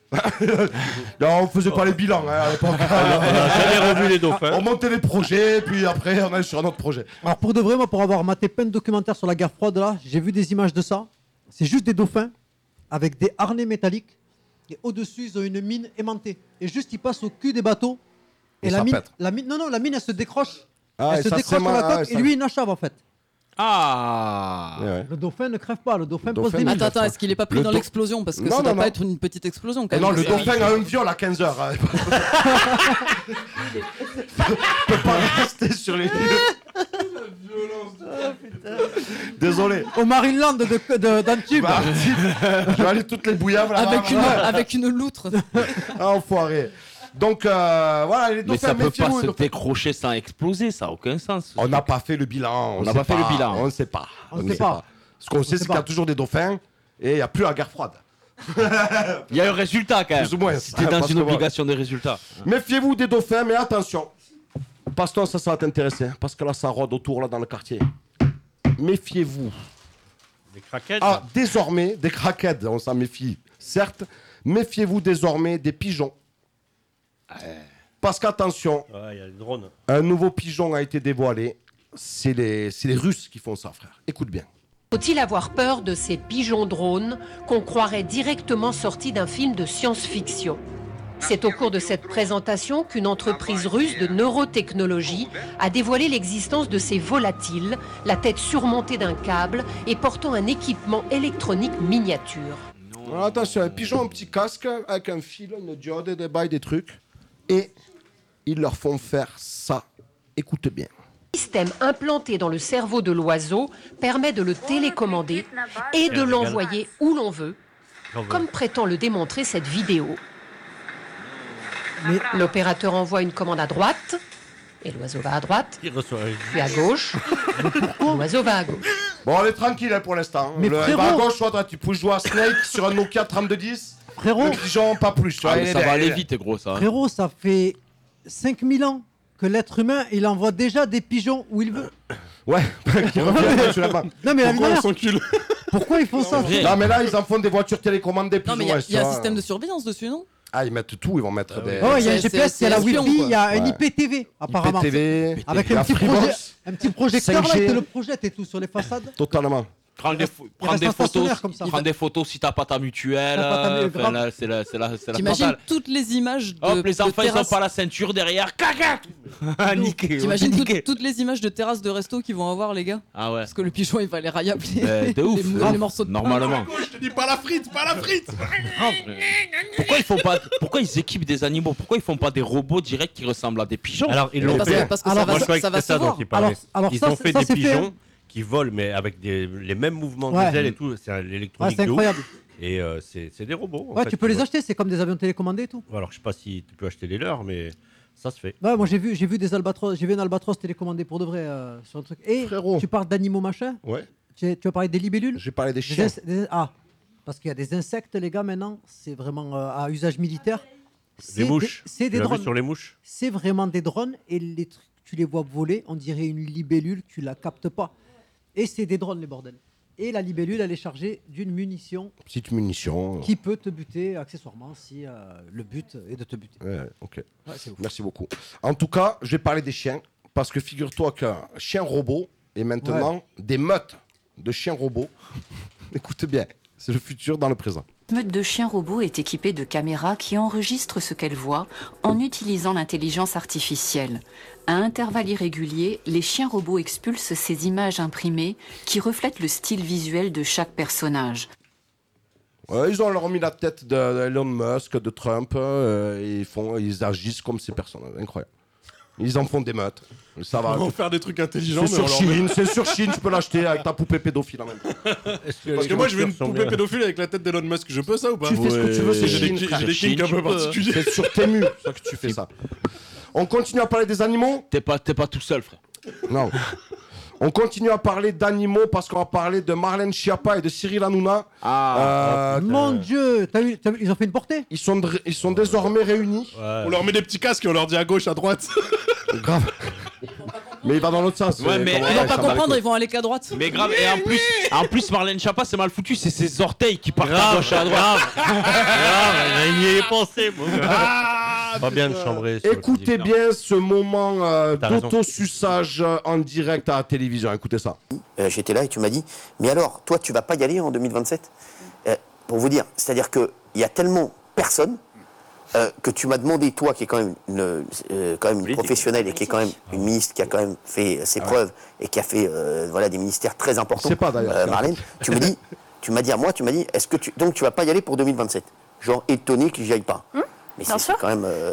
Speaker 1: Non, on faisait pas les bilans hein, à l'époque.
Speaker 4: On n'a jamais revu les dauphins.
Speaker 1: On montait les projets, puis après on allait sur un autre projet.
Speaker 12: Alors pour de vrai, moi, pour avoir maté plein de documentaires sur la guerre froide, là, j'ai vu des images de ça. C'est juste des dauphins avec des harnais métalliques et au-dessus ils ont une mine aimantée. Et juste ils passent au cul des bateaux. Et,
Speaker 1: Et
Speaker 12: la
Speaker 1: ça
Speaker 12: mine,
Speaker 1: pète.
Speaker 12: la mine, non non, la mine elle se décroche.
Speaker 1: Ah, et
Speaker 12: elle se
Speaker 1: ça,
Speaker 12: décroche
Speaker 1: c'est
Speaker 12: sur la
Speaker 1: ma-
Speaker 12: coque
Speaker 1: ah,
Speaker 12: et
Speaker 1: ça-
Speaker 12: lui il n'achève en fait.
Speaker 2: Ah.
Speaker 1: Ouais, ouais.
Speaker 12: Le dauphin ne crève pas, le dauphin
Speaker 1: Le
Speaker 12: pose
Speaker 1: dauphin
Speaker 12: des
Speaker 1: ne
Speaker 12: mines.
Speaker 13: Attends, attends, est-ce qu'il est pas pris
Speaker 1: Le
Speaker 13: dans
Speaker 1: do-
Speaker 13: l'explosion? Parce que
Speaker 1: Non,
Speaker 13: ça
Speaker 1: non,
Speaker 13: doit
Speaker 1: non.
Speaker 13: pas être une petite explosion quand
Speaker 1: Et non,
Speaker 13: même.
Speaker 1: le dauphin a un viol à quinze heures. hein. peut pas rester sur les lieux. Désolé.
Speaker 12: Au Marineland de, de, d'Antibes.
Speaker 1: Bah, je vais aller toutes les bouillaves là.
Speaker 13: Avec une, avec une loutre.
Speaker 1: Ah, enfoiré. Donc euh, voilà, les
Speaker 2: Mais
Speaker 1: dauphins,
Speaker 2: ça peut pas
Speaker 1: méfiez-vous.
Speaker 2: se
Speaker 1: les dauphins.
Speaker 2: décrocher sans exploser, ça a aucun sens.
Speaker 1: On n'a pas fait le bilan.
Speaker 2: On n'a
Speaker 1: sait
Speaker 2: pas fait le bilan.
Speaker 1: On ne sait pas.
Speaker 12: On ne sait pas.
Speaker 1: Ce qu'on sait,
Speaker 12: sait
Speaker 1: c'est
Speaker 12: pas.
Speaker 1: qu'il y a toujours des dauphins et il n'y a plus la guerre froide.
Speaker 2: Il y a un résultat quand même.
Speaker 1: Plus ou moins.
Speaker 2: Si t'es dans
Speaker 1: Parce
Speaker 2: une
Speaker 1: que
Speaker 2: obligation de résultat.
Speaker 1: Méfiez-vous des dauphins, mais attention. Paston, ça, ça va t'intéresser. hein, Parce que là, ça rôde autour, là, dans le quartier. Méfiez-vous.
Speaker 4: Des craquettes.
Speaker 1: Ah, désormais, des craquettes, on s'en méfie, certes. Méfiez-vous désormais des pigeons. Parce qu'attention,
Speaker 4: Ouais, il y a les drones.
Speaker 1: un nouveau pigeon a été dévoilé. C'est les, c'est les Russes qui font ça, frère. Écoute bien.
Speaker 21: Faut-il avoir peur de ces pigeons drones qu'on croirait directement sortis d'un film de science-fiction? C'est au cours de cette présentation qu'une entreprise russe de neurotechnologie a dévoilé l'existence de ces volatiles, la tête surmontée d'un câble et portant un équipement électronique miniature.
Speaker 1: Alors, attention, un pigeon, un petit casque avec un fil, une diode, des bails, des trucs. Et ils leur font faire ça. Écoute bien.
Speaker 21: Le système implanté dans le cerveau de l'oiseau permet de le télécommander et de l'envoyer où l'on veut, comme prétend le démontrer cette vidéo. L'opérateur envoie une commande à droite, et l'oiseau va à droite,
Speaker 4: Il reçoit
Speaker 21: puis à gauche, l'oiseau va à gauche.
Speaker 1: Bon, on est tranquille hein, pour l'instant.
Speaker 12: Mais
Speaker 1: Le, il
Speaker 12: frérot-
Speaker 1: va à gauche ou à droite. Tu peux jouer à Snake sur un Nokia trente-deux dix.
Speaker 12: Frérot,
Speaker 1: Le pigeon, pas plus. Tu vois,
Speaker 2: Ah,
Speaker 1: il
Speaker 2: mais
Speaker 1: est
Speaker 2: ça
Speaker 1: là,
Speaker 2: va
Speaker 1: il est
Speaker 2: aller
Speaker 1: là.
Speaker 2: vite, gros, ça.
Speaker 12: frérot, ça fait cinq mille ans que l'être humain, il envoie déjà des pigeons où il veut.
Speaker 1: Ouais, qui revient naturellement.
Speaker 12: Non mais la
Speaker 3: Pourquoi on
Speaker 12: lumière,
Speaker 3: s'encule?
Speaker 12: pourquoi ils font ça?
Speaker 2: vrai.
Speaker 1: Non, mais là, ils en font des voitures télécommandées plus
Speaker 13: Non, mais
Speaker 1: ou
Speaker 13: il y a,
Speaker 1: moins.
Speaker 13: il y a
Speaker 1: tu
Speaker 13: un
Speaker 1: vois.
Speaker 13: système de surveillance dessus, non?
Speaker 1: Ah, ils mettent tout, ils vont mettre des.
Speaker 12: Oh, il y a un
Speaker 13: C'est-
Speaker 12: G P S, il y a la
Speaker 13: c'est espion,
Speaker 12: Wi-Fi, il y a un
Speaker 1: Ouais.
Speaker 12: I P T V apparemment.
Speaker 1: I P T V,
Speaker 12: Avec
Speaker 1: il y a
Speaker 12: un petit,
Speaker 1: Freebox.
Speaker 12: projet, un petit projecteur là,
Speaker 1: cinq G.
Speaker 12: il te le projette et tout sur les façades.
Speaker 1: Totalement.
Speaker 2: Prends des,
Speaker 12: reste-
Speaker 2: fo-
Speaker 12: il
Speaker 2: prends
Speaker 12: reste
Speaker 2: des
Speaker 12: un
Speaker 2: photos,
Speaker 12: stationnaire comme ça.
Speaker 2: prends des photos si t'as pas ta mutuelle.
Speaker 12: T'as pas ta mu-
Speaker 2: euh,
Speaker 12: grave.
Speaker 2: enfin, là, c'est la, c'est la, c'est la
Speaker 13: T'imagines
Speaker 2: totale.
Speaker 13: toutes les images de,
Speaker 2: Hop, les
Speaker 13: de
Speaker 2: enfants ils ont
Speaker 13: terrasses.
Speaker 2: pas la ceinture derrière. Caca. Ah, niqué.
Speaker 13: T'imagines toutes,
Speaker 2: niqué.
Speaker 13: toutes les images de terrasses de resto qu'ils vont avoir, les gars?
Speaker 2: Ah ouais.
Speaker 13: Parce que le pigeon, il va les rayapler.
Speaker 2: Euh, de ouf.
Speaker 13: les,
Speaker 2: de ouf.
Speaker 13: les morceaux de pain.
Speaker 2: Normalement.
Speaker 3: Je te dis pas la frite, pas la frite.
Speaker 2: Pourquoi ils font pas Pourquoi ils équipent des animaux? Pourquoi ils font pas des robots directs qui ressemblent à des pigeons?
Speaker 4: Alors, ils l'ont
Speaker 13: Parce que-
Speaker 4: fait.
Speaker 13: parce que
Speaker 12: Alors,
Speaker 13: ça va,
Speaker 4: Moi, je croyais
Speaker 13: ça
Speaker 4: que
Speaker 13: va
Speaker 4: c'était
Speaker 13: se
Speaker 4: ça dont
Speaker 13: voir.
Speaker 4: ils parlaient.
Speaker 12: Alors- alors
Speaker 4: Ils
Speaker 12: ça,
Speaker 4: ont
Speaker 12: c'est-
Speaker 4: fait
Speaker 12: ça,
Speaker 4: des
Speaker 12: c'est fait,
Speaker 4: pigeons
Speaker 12: hein.
Speaker 4: qui volent, mais avec des, les mêmes mouvements
Speaker 12: Ouais.
Speaker 4: des ailes et tout. C'est l'électronique
Speaker 12: Ouais, c'est
Speaker 4: de ouf.
Speaker 12: incroyable.
Speaker 4: Et euh, c'est c'est des robots. en
Speaker 12: Ouais,
Speaker 4: fait,
Speaker 12: tu peux
Speaker 4: qui
Speaker 12: les
Speaker 4: volent.
Speaker 12: acheter, c'est comme des avions télécommandés et tout.
Speaker 4: Alors, je sais pas si tu peux acheter les leurs, mais Ça se fait.
Speaker 12: Ouais, moi j'ai vu, j'ai vu des albatros, j'ai vu un albatros télécommandé pour de vrai euh, sur un truc. Et
Speaker 1: Frérot.
Speaker 12: tu parles d'animaux machin.
Speaker 1: Ouais.
Speaker 12: Tu, tu as parlé des libellules.
Speaker 1: J'ai parlé des
Speaker 12: Des
Speaker 1: chiens.
Speaker 12: ins- des- ah, parce qu'il y a des insectes, les gars, maintenant. C'est vraiment euh, à usage militaire. C'est
Speaker 4: Les mouches.
Speaker 12: des- C'est
Speaker 4: Tu
Speaker 12: des
Speaker 4: l'as vu
Speaker 12: drones.
Speaker 4: sur les mouches.
Speaker 12: C'est vraiment des drones et les trucs, tu les vois voler, on dirait une libellule, tu la captes pas. Et c'est des drones, les bordels. Et la libellule, elle est chargée d'une munition
Speaker 1: Petite munition.
Speaker 12: qui peut te buter accessoirement si euh, le but est de te buter.
Speaker 1: Ouais, ok.
Speaker 12: Ouais, c'est ouf.
Speaker 1: Merci beaucoup. En tout cas, je vais parler des chiens parce que figure-toi qu'un chien robot est maintenant des meutes de chiens robots. Écoute bien, c'est le futur dans le présent.
Speaker 9: Une meute de chiens robots est équipée de caméras qui enregistrent ce qu'elle voit en utilisant l'intelligence artificielle. À intervalles irréguliers, les chiens robots expulsent ces images imprimées qui reflètent le style visuel de chaque personnage.
Speaker 1: Ouais, ils ont leur mis la tête de- d'Elon Musk, de Trump, euh, et ils, font, ils agissent comme ces personnes. Incroyable. Ils en font des meutes. Ça va.
Speaker 3: Ils vont faire des trucs intelligents.
Speaker 1: C'est
Speaker 3: mais
Speaker 1: sur
Speaker 3: on leur met-
Speaker 1: Chine, c'est sur Chine, tu peux l'acheter avec ta poupée pédophile en même temps.
Speaker 3: Parce que moi, je veux une poupée pédophile avec la tête d'Elon Musk. Je peux ça ou pas?
Speaker 1: Tu fais ce que tu veux, c'est
Speaker 3: J'ai
Speaker 1: Chine,
Speaker 3: des,
Speaker 1: frère.
Speaker 3: j'ai des kinks un peu particuliers.
Speaker 1: C'est sur Temu ça que tu fais ça. On continue à parler des animaux.
Speaker 2: T'es pas, t'es pas tout seul, frère.
Speaker 1: Non. On continue à parler d'animaux parce qu'on va parler de Marlène Schiappa et de Cyril Hanouna.
Speaker 2: Ah,
Speaker 1: Euh,
Speaker 12: Mon Dieu, t'as vu, t'as vu, ils ont fait une portée.
Speaker 1: Ils sont, dr- ils sont désormais réunis.
Speaker 3: On leur met des petits casques et on leur dit à gauche, à droite.
Speaker 1: Grave. Mais il va dans l'autre sens.
Speaker 2: Ouais,
Speaker 1: euh,
Speaker 2: mais
Speaker 1: comment-
Speaker 2: ils
Speaker 13: Ils vont
Speaker 1: ouais,
Speaker 13: pas
Speaker 1: ça va
Speaker 13: comprendre,
Speaker 1: les
Speaker 13: ils vont aller qu'à droite.
Speaker 2: Mais grave, et en plus, en plus Marlène Schiappa, c'est mal foutu, c'est ses orteils qui partent à gauche et à droite.
Speaker 4: Il y est pensé, mon gars. Pas bien de chambrer. sur le
Speaker 1: Écoutez
Speaker 4: physique,
Speaker 1: bien ce moment euh,
Speaker 4: T'as raison.
Speaker 1: d'autosuçage euh, en direct à la télévision. Écoutez ça.
Speaker 10: Euh, J'étais là et tu m'as dit, mais alors, toi, tu vas pas y aller en deux mille vingt-sept Euh, Pour vous dire, c'est-à-dire qu'il y a tellement personne euh, que tu m'as demandé, toi, qui est quand même une, euh, quand même une professionnelle et qui est quand même une ministre qui a quand même fait ses preuves et qui a fait euh, voilà, des ministères très importants,
Speaker 1: C'est pas, d'ailleurs.
Speaker 10: euh, Marlène, tu me dis, tu m'as dit à moi, tu m'as dit, est-ce que tu, donc tu vas pas y aller pour deux mille vingt-sept? Genre étonné que j'y aille pas. Mais c'est c'est quand même... euh,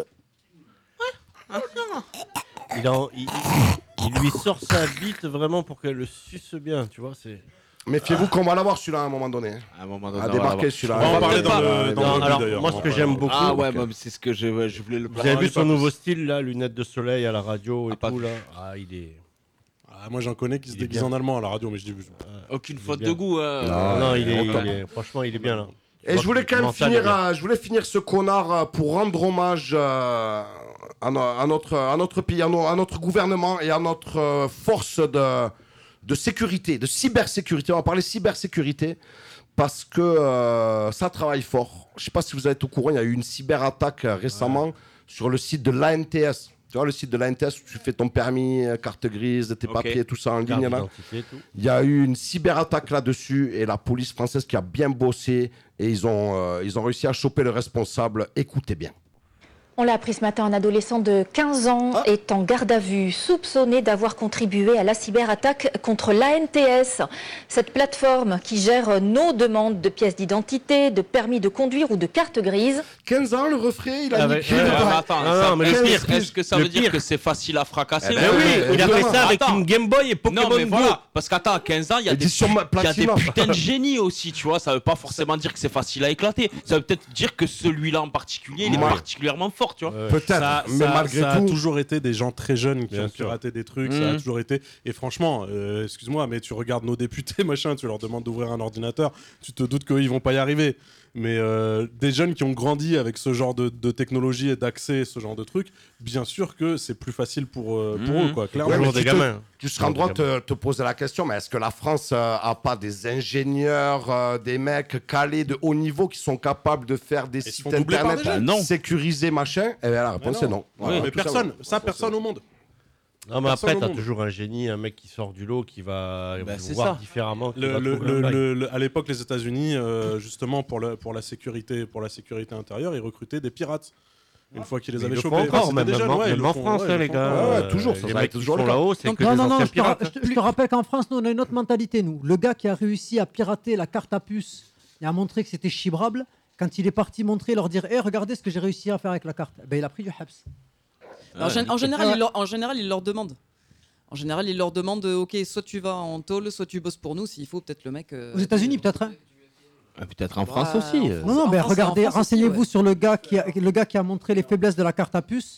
Speaker 4: Il, en- il- il- il lui sort sa bite vraiment pour qu'elle le suce bien, tu vois. C'est.
Speaker 1: Méfiez-vous qu'on va l'avoir celui-là à un moment donné.
Speaker 2: À un moment
Speaker 1: À débarquer celui-là.
Speaker 3: On va en parler
Speaker 1: Ouais,
Speaker 3: dans le-
Speaker 1: ouais,
Speaker 3: dans
Speaker 1: ouais.
Speaker 3: le rugby,
Speaker 4: alors,
Speaker 3: d'ailleurs.
Speaker 4: moi,
Speaker 3: On
Speaker 4: ce
Speaker 3: va
Speaker 4: que
Speaker 3: pas-
Speaker 4: j'aime beaucoup.
Speaker 2: Ah ouais, bah, c'est ce que je, ouais, je voulais le
Speaker 4: Vous avez vu
Speaker 3: parler
Speaker 4: son
Speaker 3: pas
Speaker 4: nouveau
Speaker 3: plus.
Speaker 4: style là, lunettes de soleil à la radio et
Speaker 2: pas
Speaker 4: tout
Speaker 2: vu.
Speaker 4: là. Ah, il est.
Speaker 3: Ah, moi, j'en connais qui se
Speaker 4: Il est
Speaker 3: déguisent
Speaker 4: bien.
Speaker 3: en allemand à la radio, mais je dis.
Speaker 2: Aucune
Speaker 4: Il est
Speaker 2: faute
Speaker 4: bien.
Speaker 2: de goût. euh.
Speaker 4: Non, non, il est,
Speaker 1: on
Speaker 4: il est- franchement, il est bien là.
Speaker 1: Et je voulais quand même
Speaker 4: Mental,
Speaker 1: finir,
Speaker 4: il est bien.
Speaker 1: à- je voulais finir ce connard euh, pour rendre hommage euh, à, no- à notre, à notre pays, à, no- à notre gouvernement et à notre euh, force de, de sécurité, de cybersécurité. On va parler cybersécurité parce que euh, ça travaille fort. Je ne sais pas si vous êtes au courant, il y a eu une cyberattaque euh, récemment sur le site de l'A N T S. Tu vois, le site de l'A N T S où tu fais ton permis, euh, carte grise, tes
Speaker 2: Ok.
Speaker 1: papiers, tout ça en
Speaker 4: Carte
Speaker 1: ligne. Là.
Speaker 4: d'identité et tout.
Speaker 1: Il y a eu une cyberattaque là-dessus et la police française qui a bien bossé et ils ont, euh, ils ont réussi à choper le responsable. Écoutez bien.
Speaker 22: On l'a appris ce matin, un adolescent de quinze ans
Speaker 1: Ah.
Speaker 22: est en garde à vue, soupçonné d'avoir contribué à la cyberattaque contre l'A N T S. Cette plateforme qui gère nos demandes de pièces d'identité, de permis de conduire ou de carte grise.
Speaker 1: quinze ans, le refrain, il a
Speaker 4: Ah ouais,
Speaker 1: niqué.
Speaker 4: ouais,
Speaker 1: le
Speaker 4: ouais,
Speaker 1: bras.
Speaker 2: mais attends,
Speaker 4: Non,
Speaker 2: ça-
Speaker 4: non, mais le
Speaker 2: est-ce
Speaker 4: pire,
Speaker 2: que- est-ce que ça
Speaker 4: le
Speaker 2: veut dire
Speaker 4: pire.
Speaker 2: que c'est facile à fracasser
Speaker 1: Eh
Speaker 4: Ben
Speaker 1: ben
Speaker 4: oui,
Speaker 1: ouais,
Speaker 4: il a fait
Speaker 1: évidemment.
Speaker 4: ça avec
Speaker 2: Attends.
Speaker 4: une Game Boy et Pokémon
Speaker 2: Non mais
Speaker 4: Go.
Speaker 2: voilà, parce qu'attends, à quinze ans, il y a des,
Speaker 1: Édition
Speaker 2: il y a des
Speaker 1: Platinum.
Speaker 2: putains de génies aussi, tu vois. Ça veut pas forcément dire que c'est facile à éclater. Ça veut peut-être dire que celui-là en particulier, il est
Speaker 1: Ouais.
Speaker 2: particulièrement fort, tu vois.
Speaker 1: Peut-être,
Speaker 3: Ça,
Speaker 1: mais
Speaker 3: ça-
Speaker 1: malgré
Speaker 3: ça
Speaker 1: tout.
Speaker 3: a toujours été des gens très jeunes qui
Speaker 4: Bien
Speaker 3: ont
Speaker 4: sûr.
Speaker 3: piraté des trucs, ça a
Speaker 2: Mhm.
Speaker 3: toujours été. Et franchement, euh, excuse-moi, mais tu regardes nos députés, machin, tu leur demandes d'ouvrir un ordinateur, tu te doutes qu'ils vont pas y arriver. Mais euh, des jeunes qui ont grandi avec ce genre de, de technologie et d'accès, ce genre de trucs, bien sûr que c'est plus facile pour, euh, pour
Speaker 2: Mhm.
Speaker 3: eux, quoi. Clairement.
Speaker 1: Ouais, mais
Speaker 4: Toujours des
Speaker 1: tu te-
Speaker 4: gamins.
Speaker 1: Tu seras en droit de te, te poser la question, mais est-ce que la France euh, a pas des ingénieurs, euh, des mecs calés de haut niveau qui sont capables de faire des
Speaker 3: se
Speaker 1: sites
Speaker 3: font doubler par
Speaker 1: internet
Speaker 3: des jeunes.
Speaker 2: Non.
Speaker 1: sécurisés, machin? Eh bien, la réponse
Speaker 3: Mais
Speaker 1: est
Speaker 3: non.
Speaker 1: non.
Speaker 3: Ouais,
Speaker 1: Voilà,
Speaker 3: mais
Speaker 1: tout
Speaker 3: personne,
Speaker 1: simplement.
Speaker 3: ça, personne au monde.
Speaker 4: Non, mais
Speaker 3: Personne
Speaker 4: après,
Speaker 3: au
Speaker 4: t'as
Speaker 3: monde.
Speaker 4: toujours un génie, un mec qui sort du lot, qui va
Speaker 2: Bah, c'est
Speaker 4: voir
Speaker 2: ça.
Speaker 4: différemment. qui
Speaker 3: Le-
Speaker 4: va
Speaker 3: le-
Speaker 4: trouver un
Speaker 3: le-
Speaker 4: bail.
Speaker 3: le- le- à l'époque, les États-Unis, euh, justement pour, le, pour la sécurité, pour la sécurité intérieure, ils recrutaient des pirates. Une fois qu'ils les
Speaker 4: Mais
Speaker 3: avaient
Speaker 4: ils le
Speaker 3: chopés,
Speaker 4: font encore,
Speaker 3: c'était
Speaker 4: même,
Speaker 3: des
Speaker 4: même
Speaker 3: jeunes,
Speaker 4: en-
Speaker 3: ouais, ils
Speaker 4: même
Speaker 3: le
Speaker 4: en
Speaker 3: font,
Speaker 4: France,
Speaker 3: ouais,
Speaker 4: hein,
Speaker 3: ils le
Speaker 4: les
Speaker 3: font
Speaker 4: gars.
Speaker 3: encore.
Speaker 1: Ouais, ouais, toujours, ça
Speaker 4: Les
Speaker 1: va
Speaker 4: mecs
Speaker 1: être
Speaker 4: qui
Speaker 1: toujours
Speaker 4: sont
Speaker 1: le cas.
Speaker 4: là-haut, c'est
Speaker 12: Donc,
Speaker 4: que
Speaker 12: non,
Speaker 4: des
Speaker 12: non, non,
Speaker 4: anciens
Speaker 12: je te, ra-
Speaker 4: pirates.
Speaker 12: je te- je te rappelle qu'en France, nous, on a une autre mentalité, nous. Le gars qui a réussi à pirater la carte à puce et à montrer que c'était chibrable, quand il est parti montrer, leur dire, hé, regardez ce que j'ai réussi à faire avec la carte. Ben, il a pris du haps.
Speaker 13: En, gén- en général,
Speaker 12: Ouais.
Speaker 13: il leur, en général, il leur demande. En général, il leur demande, euh, ok, soit tu vas en tôle, soit tu bosses pour nous. S'il faut, peut-être le mec. euh,
Speaker 12: Aux États-Unis, peut-être. Hein.
Speaker 2: Ah, peut-être en France
Speaker 13: Ouais,
Speaker 2: aussi.
Speaker 13: en
Speaker 2: euh.
Speaker 13: France.
Speaker 12: Non, non,
Speaker 13: En
Speaker 12: mais
Speaker 13: France-
Speaker 12: regardez,
Speaker 13: en France aussi,
Speaker 12: renseignez-vous
Speaker 13: ouais.
Speaker 12: sur le gars, qui a, le gars qui a montré les faiblesses de la carte à puce.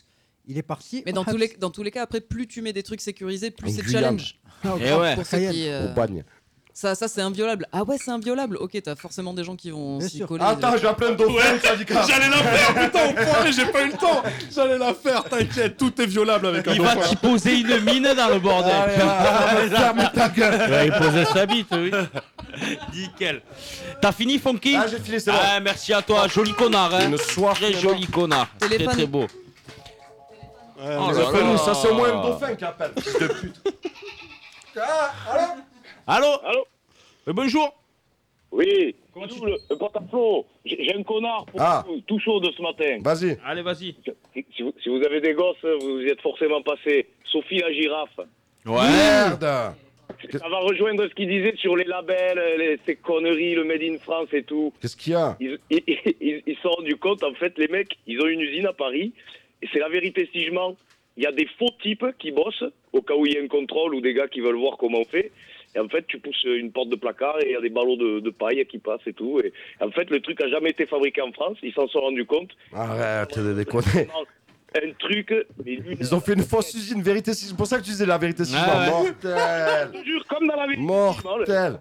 Speaker 12: il est parti.
Speaker 13: Mais dans tous, les, dans tous les cas, après, plus tu mets des trucs sécurisés, plus
Speaker 1: En
Speaker 13: c'est
Speaker 1: Guyane.
Speaker 13: challenge.
Speaker 12: Ah,
Speaker 2: Et ouais.
Speaker 13: Pour ceux qui, euh,
Speaker 1: Au bagne.
Speaker 13: Ça, ça c'est inviolable. Ah ouais, c'est inviolable. Ok, t'as forcément des gens qui vont
Speaker 12: Bien
Speaker 13: s'y
Speaker 12: sûr.
Speaker 13: coller.
Speaker 1: Attends, j'ai plein de dauphins,
Speaker 3: Ouais,
Speaker 1: syndicat.
Speaker 3: j'allais la faire, putain, enfoiré, j'ai pas eu le temps. J'allais la faire, t'inquiète, tout est violable avec un
Speaker 2: Il va
Speaker 3: dauphin.
Speaker 2: t'y poser une mine dans le bordel.
Speaker 1: Allez, allez, ferme ta gueule.
Speaker 4: Ouais, il posait sa bite, oui.
Speaker 2: Nickel. T'as fini, Funky?
Speaker 1: Ah, j'ai fini, c'est bon.
Speaker 2: Ah, merci à toi, joli connard. Hein.
Speaker 1: Une soirée.
Speaker 2: Très joli connard. Très
Speaker 13: Téléphone.
Speaker 2: très beau.
Speaker 3: Ouais,
Speaker 2: Oh
Speaker 3: mais
Speaker 2: là
Speaker 3: appelle-nous,
Speaker 2: là.
Speaker 1: Ça, c'est au moins un dauphin qui appelle. Fils de pute. Ah, allô
Speaker 2: Allô?
Speaker 5: Allô?
Speaker 2: Euh, bonjour.
Speaker 5: Oui,
Speaker 2: Comment tu-
Speaker 5: le, le porte-à-faux. J'ai j'ai un connard pour
Speaker 1: Ah.
Speaker 5: tout, tout chaud de ce matin.
Speaker 1: Vas-y.
Speaker 2: Allez, vas-y.
Speaker 5: Si, si vous, si vous avez des gosses, vous y êtes forcément passé. Sophie la girafe.
Speaker 2: Ouais.
Speaker 1: Merde.
Speaker 5: Ça va rejoindre ce qu'il disait sur les labels, les, ces conneries, le Made in France et tout.
Speaker 1: Qu'est-ce qu'il y a?
Speaker 5: Ils ils- ils- ils se sont rendus compte, en fait, les mecs, ils ont une usine à Paris. Et c'est la vérité si je mens. Il y a des faux types qui bossent, au cas où il y a un contrôle ou des gars qui veulent voir comment on fait. Et en fait, tu pousses une porte de placard et il y a des ballots de, de paille qui passent et tout. Et en fait, le truc a jamais été fabriqué en France. Ils s'en sont rendus compte.
Speaker 1: Arrête de déconner.
Speaker 5: Un truc, mais lui,
Speaker 1: Ils ont fait une fausse usine, vérité si. C'est pour ça que tu disais la vérité si.
Speaker 2: Ah ouais.
Speaker 1: Mortel.
Speaker 5: je te jure, comme dans la vérité.
Speaker 1: Mortel.